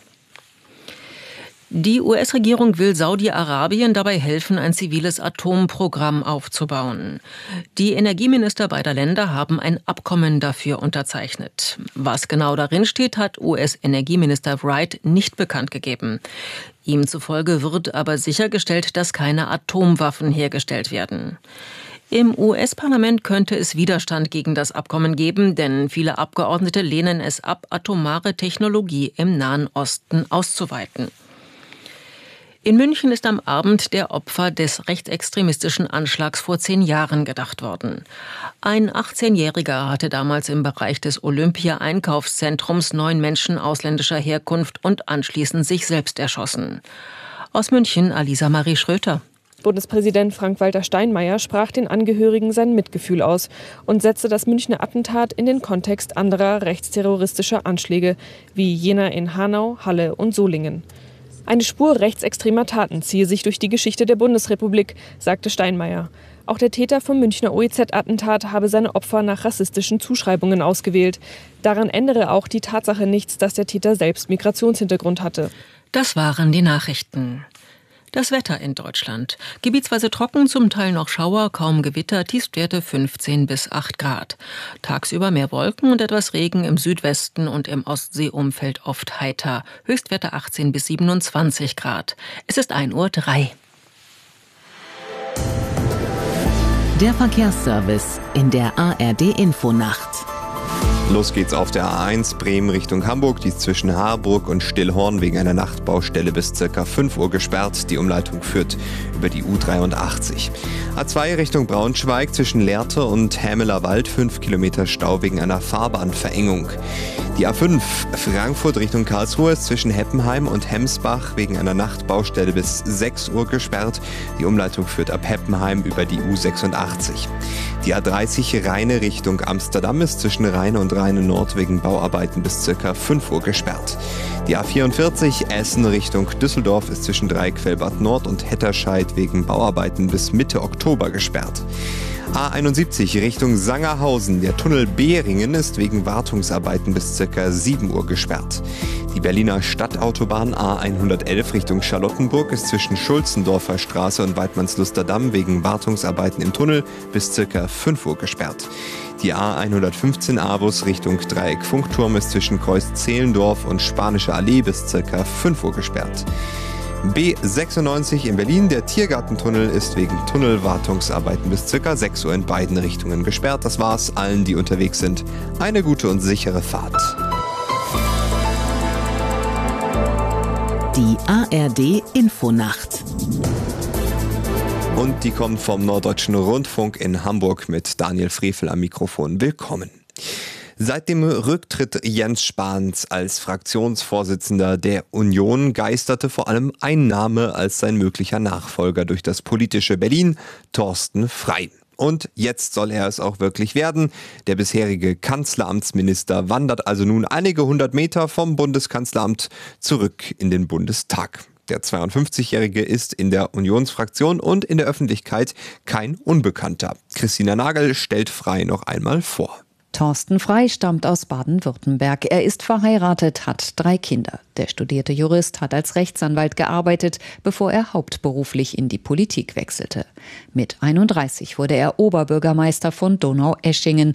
Die US-Regierung will Saudi-Arabien dabei helfen, ein ziviles Atomprogramm aufzubauen. Die Energieminister beider Länder haben ein Abkommen dafür unterzeichnet. Was genau darin steht, hat US-Energieminister Wright nicht bekannt gegeben. Ihm zufolge wird aber sichergestellt, dass keine Atomwaffen hergestellt werden. Im US-Parlament könnte es Widerstand gegen das Abkommen geben, denn viele Abgeordnete lehnen es ab, atomare Technologie im Nahen Osten auszuweiten. In München ist am Abend der Opfer des rechtsextremistischen Anschlags vor 10 Jahren gedacht worden. Ein 18-Jähriger hatte damals im Bereich des Olympia-Einkaufszentrums 9 Menschen ausländischer Herkunft und anschließend sich selbst erschossen. Aus München Alisa Marie Schröter.
Bundespräsident Frank-Walter Steinmeier sprach den Angehörigen sein Mitgefühl aus und setzte das Münchner Attentat in den Kontext anderer rechtsterroristischer Anschläge, wie jener in Hanau, Halle und Solingen. Eine Spur rechtsextremer Taten ziehe sich durch die Geschichte der Bundesrepublik, sagte Steinmeier. Auch der Täter vom Münchner OEZ-Attentat habe seine Opfer nach rassistischen Zuschreibungen ausgewählt. Daran ändere auch die Tatsache nichts, dass der Täter selbst Migrationshintergrund hatte.
Das waren die Nachrichten. Das Wetter in Deutschland. Gebietsweise trocken, zum Teil noch Schauer, kaum Gewitter, Tiefstwerte 15 bis 8 Grad. Tagsüber mehr Wolken und etwas Regen im Südwesten und im Ostseeumfeld oft heiter. Höchstwerte 18 bis 27 Grad. Es ist 1:03 Uhr. Der Verkehrsservice in der ARD Infonacht.
Los geht's auf der A1 Bremen Richtung Hamburg. Die ist zwischen Harburg und Stillhorn wegen einer Nachtbaustelle bis ca. 5 Uhr gesperrt. Die Umleitung führt über die U83. A2 Richtung Braunschweig zwischen Lehrte und Hämeler Wald 5 Kilometer Stau wegen einer Fahrbahnverengung. Die A5 Frankfurt Richtung Karlsruhe ist zwischen Heppenheim und Hemsbach wegen einer Nachtbaustelle bis 6 Uhr gesperrt. Die Umleitung führt ab Heppenheim über die U86. Die A30 Rheine Richtung Amsterdam ist zwischen Rheine und Rheine Nord wegen Bauarbeiten bis ca. 5 Uhr gesperrt. Die A44 Essen Richtung Düsseldorf ist zwischen Dreiquellbad Nord und Hetterscheid wegen Bauarbeiten bis Mitte Oktober gesperrt. A71 Richtung Sangerhausen. Der Tunnel Behringen ist wegen Wartungsarbeiten bis ca. 7 Uhr gesperrt. Die Berliner Stadtautobahn A111 Richtung Charlottenburg ist zwischen Schulzendorfer Straße und Weidmannsluster Damm wegen Wartungsarbeiten im Tunnel bis ca. 5 Uhr gesperrt. Die A115 A-Bus Richtung Dreieck Funkturm ist zwischen Kreuz-Zehlendorf und Spanische Allee bis ca. 5 Uhr gesperrt. B96 in Berlin. Der Tiergartentunnel ist wegen Tunnelwartungsarbeiten bis ca. 6 Uhr in beiden Richtungen gesperrt. Das war's allen, die unterwegs sind. Eine gute und sichere Fahrt.
Die ARD Infonacht.
Und die kommt vom Norddeutschen Rundfunk in Hamburg mit Daniel Frevel am Mikrofon. Willkommen. Seit dem Rücktritt Jens Spahns als Fraktionsvorsitzender der Union geisterte vor allem ein Name als sein möglicher Nachfolger durch das politische Berlin, Thorsten Frey. Und jetzt soll er es auch wirklich werden. Der bisherige Kanzleramtsminister wandert also nun einige 100 Meter vom Bundeskanzleramt zurück in den Bundestag. Der 52-Jährige ist in der Unionsfraktion und in der Öffentlichkeit kein Unbekannter. Christina Nagel stellt Frey noch einmal vor.
Thorsten Frey stammt aus Baden-Württemberg. Er ist verheiratet, hat 3 Kinder. Der studierte Jurist hat als Rechtsanwalt gearbeitet, bevor er hauptberuflich in die Politik wechselte. Mit 31 wurde er Oberbürgermeister von Donaueschingen.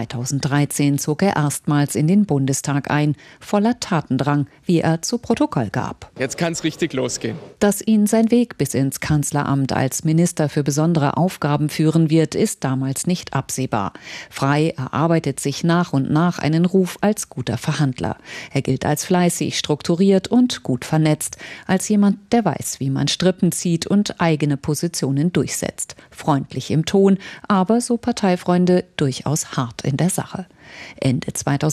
2013 zog er erstmals in den Bundestag ein, voller Tatendrang, wie er zu Protokoll gab.
Jetzt kann es richtig losgehen.
Dass ihn sein Weg bis ins Kanzleramt als Minister für besondere Aufgaben führen wird, ist damals nicht absehbar. Frey erarbeitet sich nach und nach einen Ruf als guter Verhandler. Er gilt als fleißig, strukturiert und gut vernetzt, als jemand, der weiß, wie man Strippen zieht und eigene Positionen durchsetzt. Freundlich im Ton, aber, so Parteifreunde, durchaus hart in der Sache. Ende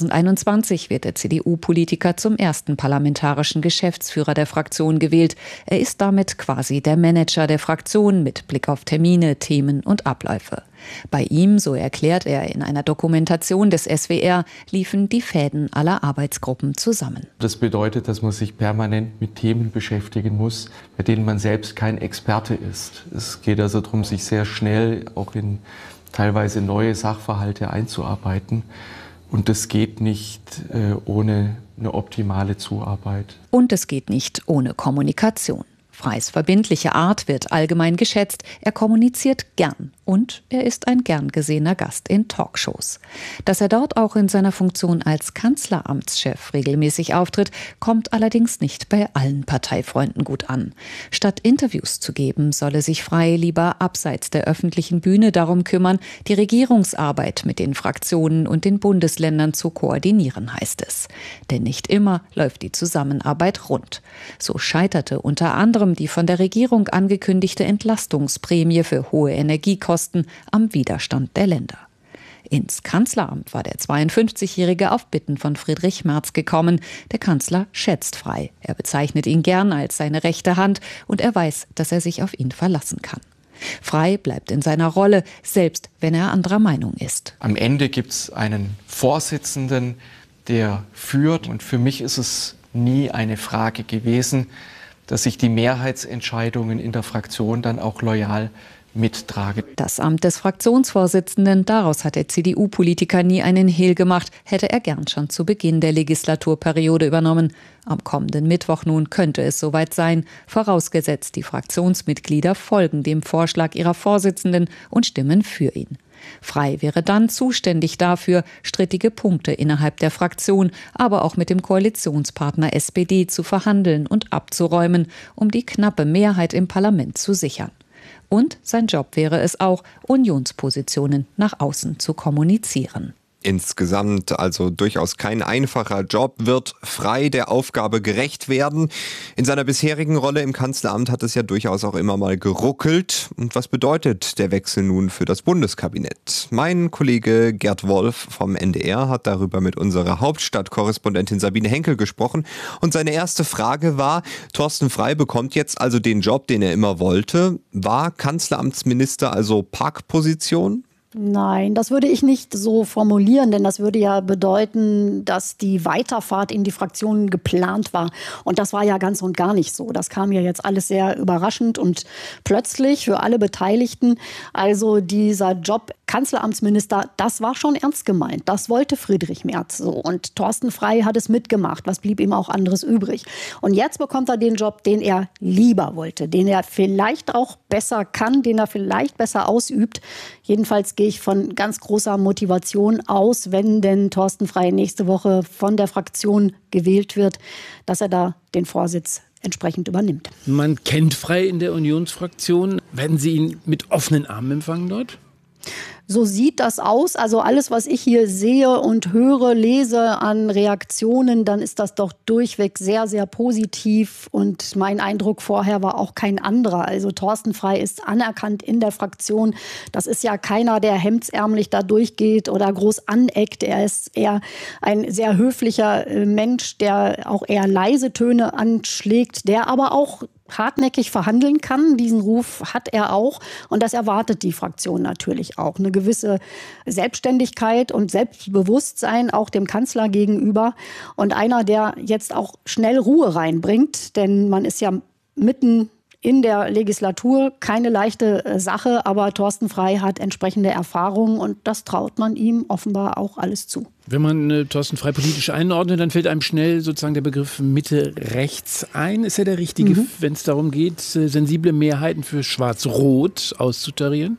2021 wird der CDU-Politiker zum ersten parlamentarischen Geschäftsführer der Fraktion gewählt. Er ist damit quasi der Manager der Fraktion mit Blick auf Termine, Themen und Abläufe. Bei ihm, so erklärt er in einer Dokumentation des SWR, liefen die Fäden aller Arbeitsgruppen zusammen.
Das bedeutet, dass man sich permanent mit Themen beschäftigen muss, bei denen man selbst kein Experte ist. Es geht also darum, sich sehr schnell auch in teilweise neue Sachverhalte einzuarbeiten. Und das geht nicht ohne eine optimale Zuarbeit.
Und es geht nicht ohne Kommunikation. Freys verbindliche Art wird allgemein geschätzt. Er kommuniziert gern und er ist ein gern gesehener Gast in Talkshows. Dass er dort auch in seiner Funktion als Kanzleramtschef regelmäßig auftritt, kommt allerdings nicht bei allen Parteifreunden gut an. Statt Interviews zu geben, solle sich Frey lieber abseits der öffentlichen Bühne darum kümmern, die Regierungsarbeit mit den Fraktionen und den Bundesländern zu koordinieren, heißt es. Denn nicht immer läuft die Zusammenarbeit rund. So scheiterte unter anderem die von der Regierung angekündigte Entlastungsprämie für hohe Energiekosten am Widerstand der Länder. Ins Kanzleramt war der 52-Jährige auf Bitten von Friedrich Merz gekommen. Der Kanzler schätzt Frey. Er bezeichnet ihn gern als seine rechte Hand und er weiß, dass er sich auf ihn verlassen kann. Frey bleibt in seiner Rolle, selbst wenn er anderer Meinung ist.
Am Ende gibt es einen Vorsitzenden, der führt. Und für mich ist es nie eine Frage gewesen, dass ich die Mehrheitsentscheidungen in der Fraktion dann auch loyal mittrage.
Das Amt des Fraktionsvorsitzenden, daraus hat der CDU-Politiker nie einen Hehl gemacht, hätte er gern schon zu Beginn der Legislaturperiode übernommen. Am kommenden Mittwoch nun könnte es soweit sein, vorausgesetzt die Fraktionsmitglieder folgen dem Vorschlag ihrer Vorsitzenden und stimmen für ihn. Frey wäre dann zuständig dafür, strittige Punkte innerhalb der Fraktion, aber auch mit dem Koalitionspartner SPD zu verhandeln und abzuräumen, um die knappe Mehrheit im Parlament zu sichern. Und sein Job wäre es auch, Unionspositionen nach außen zu kommunizieren.
Insgesamt also durchaus kein einfacher Job. Wird Frey der Aufgabe gerecht werden? In seiner bisherigen Rolle im Kanzleramt hat es ja durchaus auch immer mal geruckelt. Und was bedeutet der Wechsel nun für das Bundeskabinett? Mein Kollege Gerd Wolf vom NDR hat darüber mit unserer Hauptstadtkorrespondentin Sabine Henkel gesprochen. Und seine erste Frage war, Thorsten Frey bekommt jetzt also den Job, den er immer wollte. War Kanzleramtsminister also Parkposition?
Nein, das würde ich nicht so formulieren, denn das würde ja bedeuten, dass die Weiterfahrt in die Fraktion geplant war. Und das war ja ganz und gar nicht so. Das kam ja jetzt alles sehr überraschend und plötzlich für alle Beteiligten. Also dieser Job Kanzleramtsminister, das war schon ernst gemeint. Das wollte Friedrich Merz so. Und Thorsten Frey hat es mitgemacht. Was blieb ihm auch anderes übrig? Und jetzt bekommt er den Job, den er lieber wollte, den er vielleicht auch besser kann, den er vielleicht besser ausübt. Jedenfalls gehe ich von ganz großer Motivation aus, wenn denn Thorsten Frey nächste Woche von der Fraktion gewählt wird, dass er da den Vorsitz entsprechend übernimmt.
Man kennt Frey in der Unionsfraktion. Werden Sie ihn mit offenen Armen empfangen dort?
So sieht das aus. Also alles, was ich hier sehe und höre, lese an Reaktionen, dann ist das doch durchweg sehr, sehr positiv. Und mein Eindruck vorher war auch kein anderer. Also Thorsten Frey ist anerkannt in der Fraktion. Das ist ja keiner, der hemdsärmlich da durchgeht oder groß aneckt. Er ist eher ein sehr höflicher Mensch, der auch eher leise Töne anschlägt, der aber auch hartnäckig verhandeln kann. Diesen Ruf hat er auch und das erwartet die Fraktion natürlich auch. Eine gewisse Selbstständigkeit und Selbstbewusstsein auch dem Kanzler gegenüber und einer, der jetzt auch schnell Ruhe reinbringt, denn man ist ja mitten in der Legislatur, keine leichte Sache, aber Thorsten Frey hat entsprechende Erfahrungen und das traut man ihm offenbar auch alles zu.
Wenn man Thorsten Frey politisch einordnet, dann fällt einem schnell sozusagen der Begriff Mitte-Rechts ein. Ist er der richtige, wenn es darum geht, sensible Mehrheiten für Schwarz-Rot auszutarieren?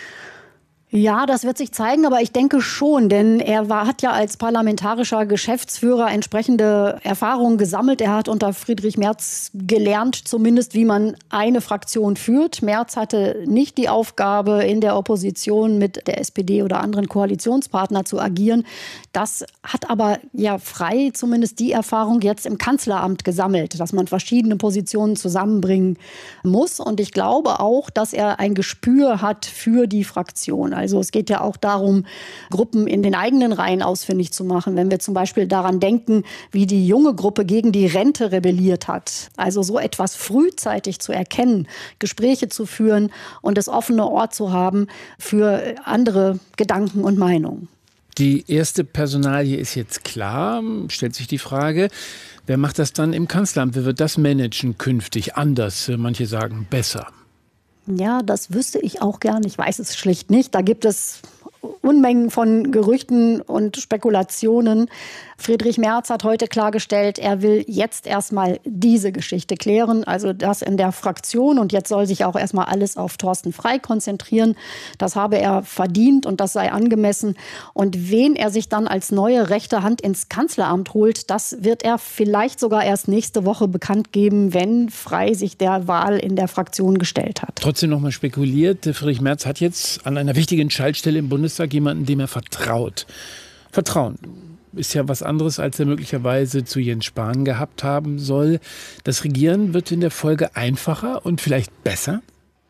Ja, das wird sich zeigen, aber ich denke schon, denn er hat ja als parlamentarischer Geschäftsführer entsprechende Erfahrungen gesammelt. Er hat unter Friedrich Merz gelernt, zumindest wie man eine Fraktion führt. Merz hatte nicht die Aufgabe, in der Opposition mit der SPD oder anderen Koalitionspartnern zu agieren. Das hat aber ja Frey zumindest die Erfahrung jetzt im Kanzleramt gesammelt, dass man verschiedene Positionen zusammenbringen muss. Und ich glaube auch, dass er ein Gespür hat für die Fraktion. Also es geht ja auch darum, Gruppen in den eigenen Reihen ausfindig zu machen. Wenn wir zum Beispiel daran denken, wie die junge Gruppe gegen die Rente rebelliert hat. Also so etwas frühzeitig zu erkennen, Gespräche zu führen und das offene Ohr zu haben für andere Gedanken und Meinungen.
Die erste Personalie ist jetzt klar, stellt sich die Frage, wer macht das dann im Kanzleramt? Wer wird das managen künftig anders? Manche sagen besser.
Ja, das wüsste ich auch gern. Ich weiß es schlicht nicht. Da gibt es Unmengen von Gerüchten und Spekulationen. Friedrich Merz hat heute klargestellt, er will jetzt erstmal diese Geschichte klären, also das in der Fraktion. Und jetzt soll sich auch erstmal alles auf Thorsten Frey konzentrieren. Das habe er verdient und das sei angemessen. Und wen er sich dann als neue rechte Hand ins Kanzleramt holt, das wird er vielleicht sogar erst nächste Woche bekannt geben, wenn Frey sich der Wahl in der Fraktion gestellt hat.
Trotzdem noch mal spekuliert, Friedrich Merz hat jetzt an einer wichtigen Schaltstelle im Bundestag jemanden, dem er vertraut. Vertrauen ist ja was anderes, als er möglicherweise zu Jens Spahn gehabt haben soll. Das Regieren wird in der Folge einfacher und vielleicht besser?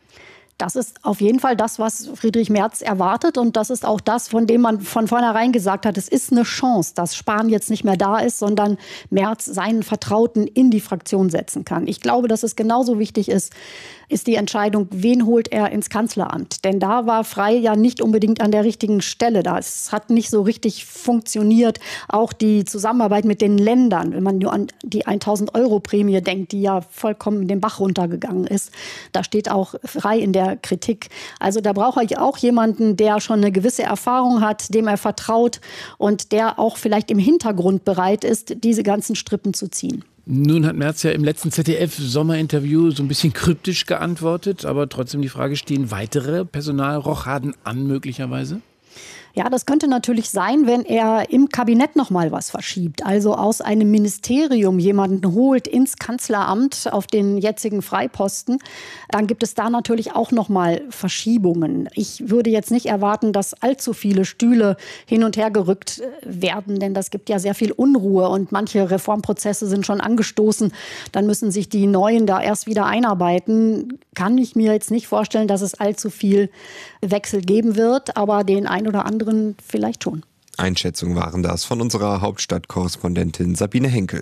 Das ist auf jeden Fall das, was Friedrich Merz erwartet. Und das ist auch das, von dem man von vornherein gesagt hat, es ist eine Chance, dass Spahn jetzt nicht mehr da ist, sondern Merz seinen Vertrauten in die Fraktion setzen kann. Ich glaube, dass es genauso wichtig ist die Entscheidung, wen holt er ins Kanzleramt. Denn da war Frey ja nicht unbedingt an der richtigen Stelle. Das hat nicht so richtig funktioniert. Auch die Zusammenarbeit mit den Ländern, wenn man nur an die 1.000-Euro-Prämie denkt, die ja vollkommen den Bach runtergegangen ist. Da steht auch Frey in der Kritik. Also da brauche ich auch jemanden, der schon eine gewisse Erfahrung hat, dem er vertraut und der auch vielleicht im Hintergrund bereit ist, diese ganzen Strippen zu ziehen.
Nun hat Merz ja im letzten ZDF-Sommerinterview so ein bisschen kryptisch geantwortet, aber trotzdem die Frage, stehen weitere Personalrochaden an möglicherweise?
Ja, das könnte natürlich sein, wenn er im Kabinett noch mal was verschiebt. Also aus einem Ministerium jemanden holt ins Kanzleramt auf den jetzigen Freiposten. Dann gibt es da natürlich auch noch mal Verschiebungen. Ich würde jetzt nicht erwarten, dass allzu viele Stühle hin und her gerückt werden, denn das gibt ja sehr viel Unruhe und manche Reformprozesse sind schon angestoßen. Dann müssen sich die Neuen da erst wieder einarbeiten. Kann ich mir jetzt nicht vorstellen, dass es allzu viel Wechsel geben wird, aber den ein oder anderen vielleicht schon.
Einschätzungen waren das von unserer Hauptstadtkorrespondentin Sabine Henkel.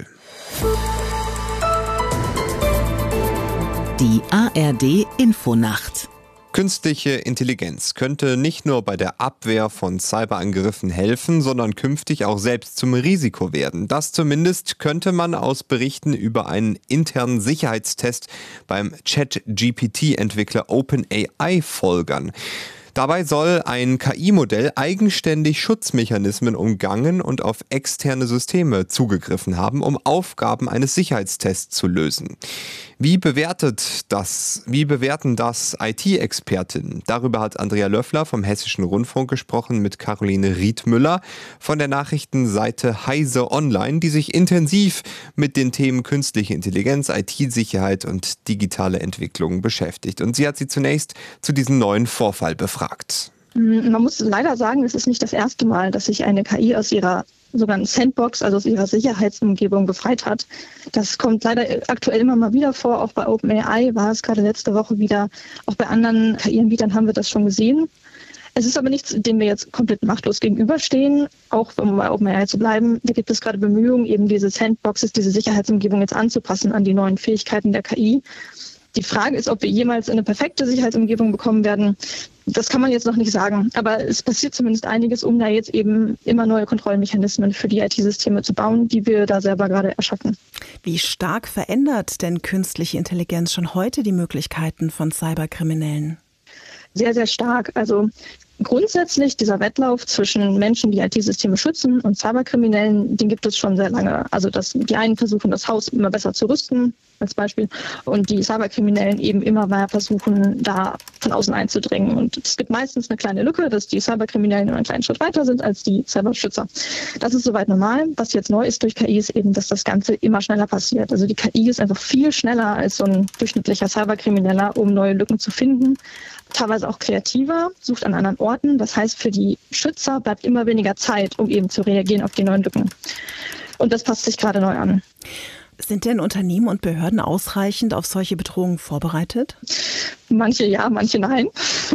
Die ARD Infonacht.
Künstliche Intelligenz könnte nicht nur bei der Abwehr von Cyberangriffen helfen, sondern künftig auch selbst zum Risiko werden. Das zumindest könnte man aus Berichten über einen internen Sicherheitstest beim ChatGPT-Entwickler OpenAI folgern. Dabei soll ein KI-Modell eigenständig Schutzmechanismen umgangen und auf externe Systeme zugegriffen haben, um Aufgaben eines Sicherheitstests zu lösen. Wie bewerten das IT-Expertinnen? Darüber hat Andrea Löffler vom Hessischen Rundfunk gesprochen mit Caroline Riedmüller von der Nachrichtenseite Heise Online, die sich intensiv mit den Themen künstliche Intelligenz, IT-Sicherheit und digitale Entwicklung beschäftigt. Und sie hat sie zunächst zu diesem neuen Vorfall befragt.
Man muss leider sagen, es ist nicht das erste Mal, dass sich eine KI aus ihrer sogenannten Sandbox, also aus ihrer Sicherheitsumgebung befreit hat. Das kommt leider aktuell immer mal wieder vor. Auch bei OpenAI war es gerade letzte Woche wieder. Auch bei anderen KI-Anbietern haben wir das schon gesehen. Es ist aber nichts, dem wir jetzt komplett machtlos gegenüberstehen. Auch um bei OpenAI zu bleiben, da gibt es gerade Bemühungen, eben diese Sandboxes, diese Sicherheitsumgebung jetzt anzupassen an die neuen Fähigkeiten der KI. Die Frage ist, ob wir jemals eine perfekte Sicherheitsumgebung bekommen werden. Das kann man jetzt noch nicht sagen. Aber es passiert zumindest einiges, um da jetzt eben immer neue Kontrollmechanismen für die IT-Systeme zu bauen, die wir da selber gerade erschaffen.
Wie stark verändert denn künstliche Intelligenz schon heute die Möglichkeiten von Cyberkriminellen?
Sehr, sehr stark. Also grundsätzlich dieser Wettlauf zwischen Menschen, die IT-Systeme schützen, und Cyberkriminellen, den gibt es schon sehr lange. Also die einen versuchen, das Haus immer besser zu rüsten, als Beispiel, und die Cyberkriminellen eben immer mehr versuchen, da von außen einzudringen. Und es gibt meistens eine kleine Lücke, dass die Cyberkriminellen nur einen kleinen Schritt weiter sind als die Cyberschützer. Das ist soweit normal. Was jetzt neu ist durch KI, ist eben, dass das Ganze immer schneller passiert. Also die KI ist einfach viel schneller als so ein durchschnittlicher Cyberkrimineller, um neue Lücken zu finden. Teilweise auch kreativer, sucht an anderen Orten. Das heißt, für die Schützer bleibt immer weniger Zeit, um eben zu reagieren auf die neuen Lücken. Und das passt sich gerade neu an.
Sind denn Unternehmen und Behörden ausreichend auf solche Bedrohungen vorbereitet?
Manche ja, manche nein.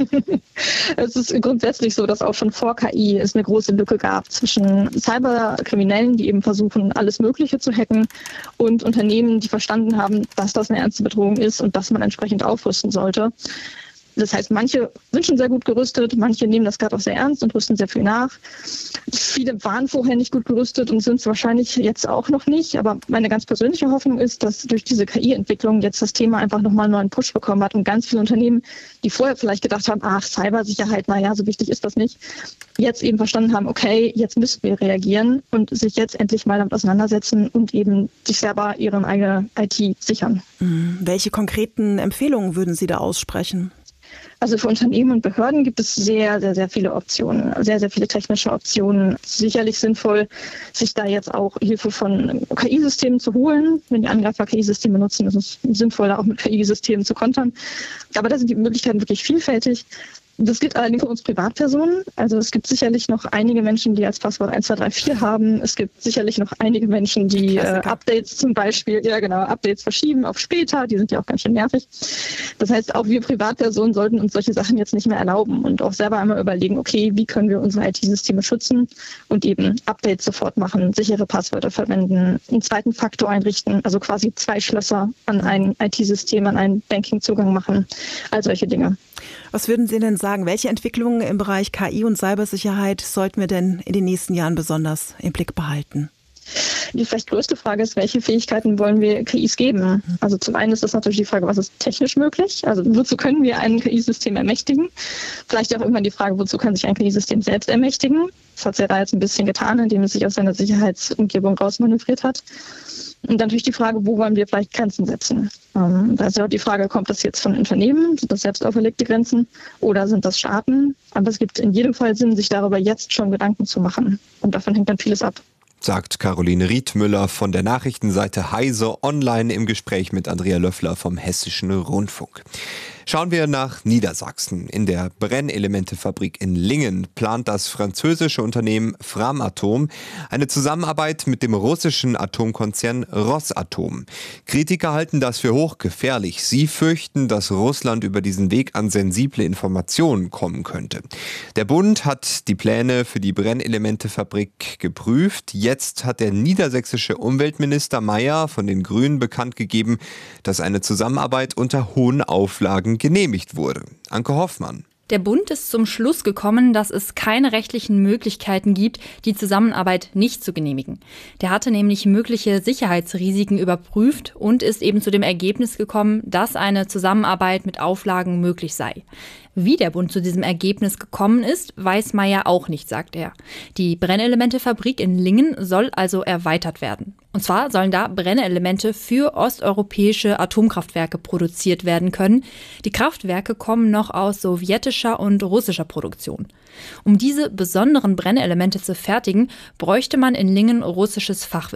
Es ist grundsätzlich so, dass auch schon vor KI es eine große Lücke gab zwischen Cyberkriminellen, die eben versuchen, alles Mögliche zu hacken, und Unternehmen, die verstanden haben, dass das eine ernste Bedrohung ist und dass man entsprechend aufrüsten sollte. Das heißt, manche sind schon sehr gut gerüstet, manche nehmen das gerade auch sehr ernst und rüsten sehr viel nach. Viele waren vorher nicht gut gerüstet und sind es wahrscheinlich jetzt auch noch nicht. Aber meine ganz persönliche Hoffnung ist, dass durch diese KI-Entwicklung jetzt das Thema einfach nochmal einen neuen Push bekommen hat und ganz viele Unternehmen, die vorher vielleicht gedacht haben, ach, Cybersicherheit, naja, so wichtig ist das nicht, jetzt eben verstanden haben, okay, jetzt müssen wir reagieren und sich jetzt endlich mal damit auseinandersetzen und eben sich selber ihre eigene IT sichern.
Welche konkreten Empfehlungen würden Sie da aussprechen?
Also für Unternehmen und Behörden gibt es sehr, sehr, sehr viele Optionen, sehr, sehr viele technische Optionen. Sicherlich sinnvoll, sich da jetzt auch Hilfe von KI-Systemen zu holen. Wenn die Angreifer KI-Systeme nutzen, ist es sinnvoll, da auch mit KI-Systemen zu kontern. Aber da sind die Möglichkeiten wirklich vielfältig. Das gilt allerdings für uns Privatpersonen. Also es gibt sicherlich noch einige Menschen, die als Passwort 1234 haben. Es gibt sicherlich noch einige Menschen, die Updates zum Beispiel, Updates verschieben auf später. Die sind ja auch ganz schön nervig. Das heißt, auch wir Privatpersonen sollten uns solche Sachen jetzt nicht mehr erlauben und auch selber einmal überlegen, okay, wie können wir unsere IT-Systeme schützen und eben Updates sofort machen, sichere Passwörter verwenden, einen zweiten Faktor einrichten, also quasi 2 Schlösser an ein IT-System, an einen Banking-Zugang machen, all solche Dinge.
Was würden Sie denn sagen, welche Entwicklungen im Bereich KI und Cybersicherheit sollten wir denn in den nächsten Jahren besonders im Blick behalten?
Die vielleicht größte Frage ist, welche Fähigkeiten wollen wir KIs geben? Also zum einen ist das natürlich die Frage, was ist technisch möglich? Also wozu können wir ein KI-System ermächtigen? Vielleicht auch irgendwann die Frage, wozu kann sich ein KI-System selbst ermächtigen? Das hat es ja da jetzt ein bisschen getan, indem es sich aus seiner Sicherheitsumgebung rausmanövriert hat. Und dann natürlich die Frage, wo wollen wir vielleicht Grenzen setzen? Da ist ja auch die Frage, kommt das jetzt von Unternehmen? Sind das selbst auferlegte Grenzen? Oder sind das Staaten? Aber es gibt in jedem Fall Sinn, sich darüber jetzt schon Gedanken zu machen. Und davon hängt dann vieles ab.
Sagt Caroline Riedmüller von der Nachrichtenseite Heise Online im Gespräch mit Andrea Löffler vom Hessischen Rundfunk. Schauen wir nach Niedersachsen. In der Brennelementefabrik in Lingen plant das französische Unternehmen Framatome eine Zusammenarbeit mit dem russischen Atomkonzern Rosatom. Kritiker halten das für hochgefährlich. Sie fürchten, dass Russland über diesen Weg an sensible Informationen kommen könnte. Der Bund hat die Pläne für die Brennelementefabrik geprüft. Jetzt hat der niedersächsische Umweltminister Mayer von den Grünen bekannt gegeben, dass eine Zusammenarbeit unter hohen Auflagen genehmigt wurde. Anke Hoffmann.
Der Bund ist zum Schluss gekommen, dass es keine rechtlichen Möglichkeiten gibt, die Zusammenarbeit nicht zu genehmigen. Der hatte nämlich mögliche Sicherheitsrisiken überprüft und ist eben zu dem Ergebnis gekommen, dass eine Zusammenarbeit mit Auflagen möglich sei. Wie der Bund zu diesem Ergebnis gekommen ist, weiß Mayer auch nicht, sagt er. Die Brennelementefabrik in Lingen soll also erweitert werden. Und zwar sollen da Brennelemente für osteuropäische Atomkraftwerke produziert werden können. Die Kraftwerke kommen noch aus sowjetischer und russischer Produktion. Um diese besonderen Brennelemente zu fertigen, bräuchte man in Lingen russisches Fachwissen.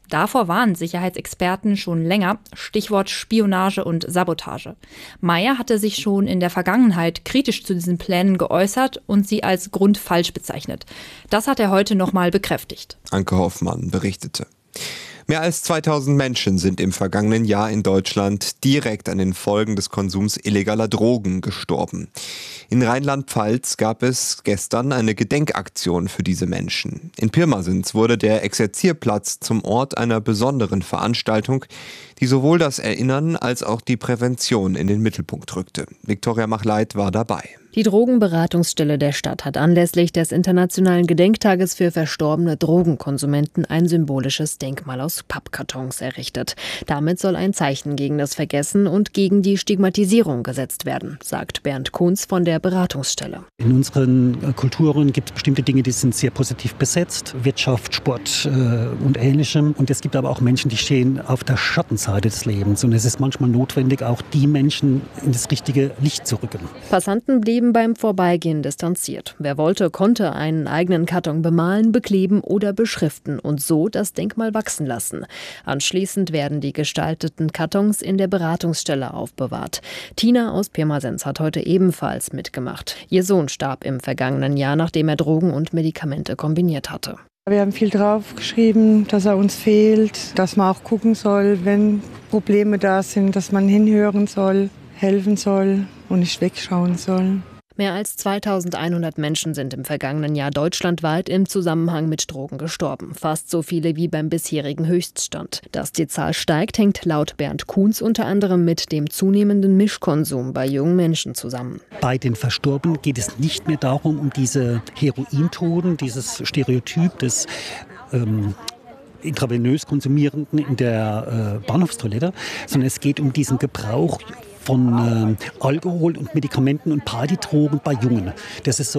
Davor warnen Sicherheitsexperten schon länger, Stichwort Spionage und Sabotage. Meyer hatte sich schon in der Vergangenheit kritisch zu diesen Plänen geäußert und sie als grundfalsch bezeichnet. Das hat er heute nochmal bekräftigt.
Anke Hoffmann berichtete. Mehr als 2000 Menschen sind im vergangenen Jahr in Deutschland direkt an den Folgen des Konsums illegaler Drogen gestorben. In Rheinland-Pfalz gab es gestern eine Gedenkaktion für diese Menschen. In Pirmasens wurde der Exerzierplatz zum Ort einer besonderen Veranstaltung, die sowohl das Erinnern als auch die Prävention in den Mittelpunkt rückte. Viktoria Machleit war dabei.
Die Drogenberatungsstelle der Stadt hat anlässlich des Internationalen Gedenktages für verstorbene Drogenkonsumenten ein symbolisches Denkmal aus Pappkartons errichtet. Damit soll ein Zeichen gegen das Vergessen und gegen die Stigmatisierung gesetzt werden, sagt Bernd Kunz von der Beratungsstelle.
In unseren Kulturen gibt es bestimmte Dinge, die sind sehr positiv besetzt. Wirtschaft, Sport und Ähnlichem. Und es gibt aber auch Menschen, die stehen auf der Schattenseite des Lebens. Und es ist manchmal notwendig, auch die Menschen in das richtige Licht zu rücken.
Passanten blieben beim Vorbeigehen distanziert. Wer wollte, konnte einen eigenen Karton bemalen, bekleben oder beschriften und so das Denkmal wachsen lassen. Anschließend werden die gestalteten Kartons in der Beratungsstelle aufbewahrt. Tina aus Pirmasens hat heute ebenfalls mitgemacht. Ihr Sohn starb im vergangenen Jahr, nachdem er Drogen und Medikamente kombiniert hatte.
Wir haben viel drauf geschrieben, dass er uns fehlt, dass man auch gucken soll, wenn Probleme da sind, dass man hinhören soll, helfen soll und nicht wegschauen soll.
Mehr als 2100 Menschen sind im vergangenen Jahr deutschlandweit im Zusammenhang mit Drogen gestorben. Fast so viele wie beim bisherigen Höchststand. Dass die Zahl steigt, hängt laut Bernd Kunz unter anderem mit dem zunehmenden Mischkonsum bei jungen Menschen zusammen.
Bei den Verstorbenen geht es nicht mehr darum, um diese Herointoten, dieses Stereotyp des intravenös Konsumierenden in der Bahnhofstoilette, sondern es geht um diesen Gebrauch von Alkohol und Medikamenten und Partydrogen bei Jungen. Das ist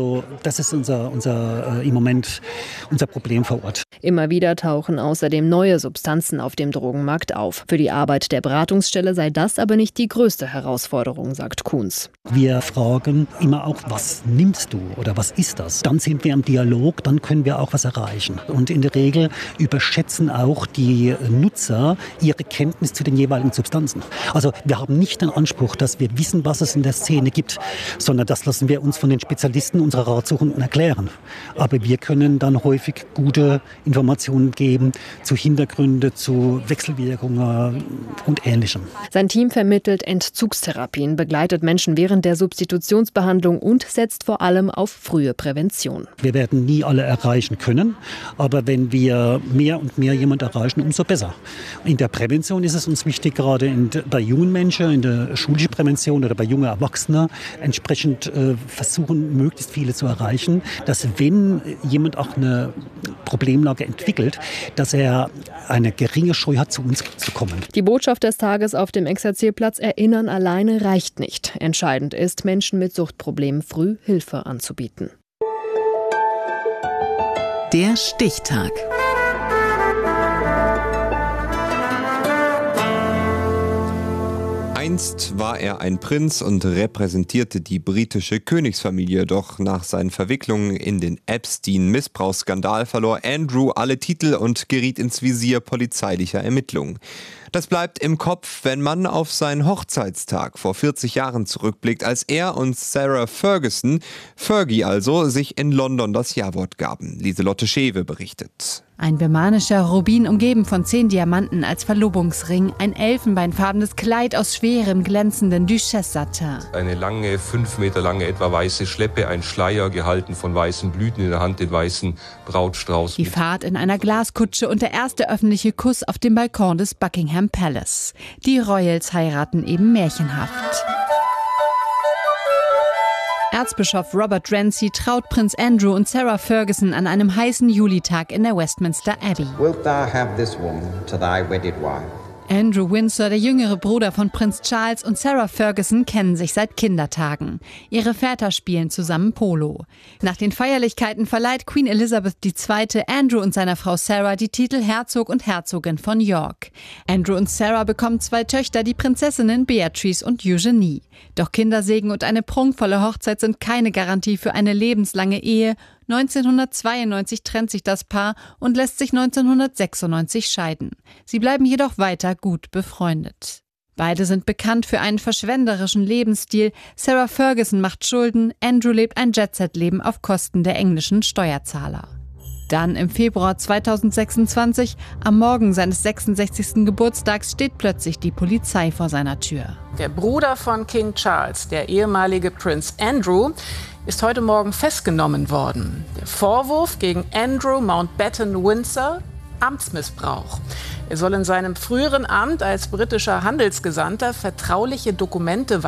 unser im Moment unser Problem vor Ort.
Immer wieder tauchen außerdem neue Substanzen auf dem Drogenmarkt auf. Für die Arbeit der Beratungsstelle sei das aber nicht die größte Herausforderung, sagt Kunz.
Wir fragen immer auch, was nimmst du oder was ist das? Dann sind wir im Dialog, dann können wir auch was erreichen. Und in der Regel überschätzen auch die Nutzer ihre Kenntnis zu den jeweiligen Substanzen. Also wir haben nicht den Anspruch, dass wir wissen, was es in der Szene gibt, sondern das lassen wir uns von den Spezialisten unserer Ratsuchenden erklären. Aber wir können dann häufig gute Informationen geben zu Hintergründen, zu Wechselwirkungen und Ähnlichem.
Sein Team vermittelt Entzugstherapien, begleitet Menschen während der Substitutionsbehandlung und setzt vor allem auf frühe Prävention.
Wir werden nie alle erreichen können, aber wenn wir mehr und mehr jemand erreichen, umso besser. In der Prävention ist es uns wichtig, gerade bei jungen Menschen, in der schulische Prävention oder bei jungen Erwachsenen entsprechend versuchen, möglichst viele zu erreichen, dass wenn jemand auch eine Problemlage entwickelt, dass er eine geringe Scheu hat, zu uns zu kommen.
Die Botschaft des Tages auf dem Exerzierplatz: Erinnern alleine reicht nicht. Entscheidend ist, Menschen mit Suchtproblemen früh Hilfe anzubieten.
Der Stichtag.
Einst war er ein Prinz und repräsentierte die britische Königsfamilie, doch nach seinen Verwicklungen in den Epstein-Missbrauchsskandal verlor Andrew alle Titel und geriet ins Visier polizeilicher Ermittlungen. Das bleibt im Kopf, wenn man auf seinen Hochzeitstag vor 40 Jahren zurückblickt, als er und Sarah Ferguson, Fergie also, sich in London das Jawort gaben. Lieselotte Schewe berichtet.
Ein birmanischer Rubin umgeben von 10 Diamanten als Verlobungsring, ein elfenbeinfarbenes Kleid aus schwerem, glänzenden Duchesse-Satin.
Eine lange, 5 Meter lange, etwa weiße Schleppe, ein Schleier gehalten von weißen Blüten, in der Hand den weißen Brautstrauß.
Die Fahrt in einer Glaskutsche und der erste öffentliche Kuss auf dem Balkon des Buckingham Palace. Die Royals heiraten eben märchenhaft. Erzbischof Robert Renzi traut Prinz Andrew und Sarah Ferguson an einem heißen Julitag in der Westminster Abbey.
Wilt thou have this woman to thy wedded wife?
Andrew Windsor, der jüngere Bruder von Prinz Charles, und Sarah Ferguson kennen sich seit Kindertagen. Ihre Väter spielen zusammen Polo. Nach den Feierlichkeiten verleiht Queen Elizabeth II. Andrew und seiner Frau Sarah die Titel Herzog und Herzogin von York. Andrew und Sarah bekommen 2 Töchter, die Prinzessinnen Beatrice und Eugenie. Doch Kindersegen und eine prunkvolle Hochzeit sind keine Garantie für eine lebenslange Ehe. 1992 trennt sich das Paar und lässt sich 1996 scheiden. Sie bleiben jedoch weiter gut befreundet. Beide sind bekannt für einen verschwenderischen Lebensstil. Sarah Ferguson macht Schulden, Andrew lebt ein Jet-Set-Leben auf Kosten der englischen Steuerzahler. Dann im Februar 2026, am Morgen seines 66. Geburtstags, steht plötzlich die Polizei vor seiner Tür.
Der Bruder von King Charles, der ehemalige Prinz Andrew, ist heute Morgen festgenommen worden. Der Vorwurf gegen Andrew Mountbatten Windsor: Amtsmissbrauch. Er soll in seinem früheren Amt als britischer Handelsgesandter vertrauliche Dokumente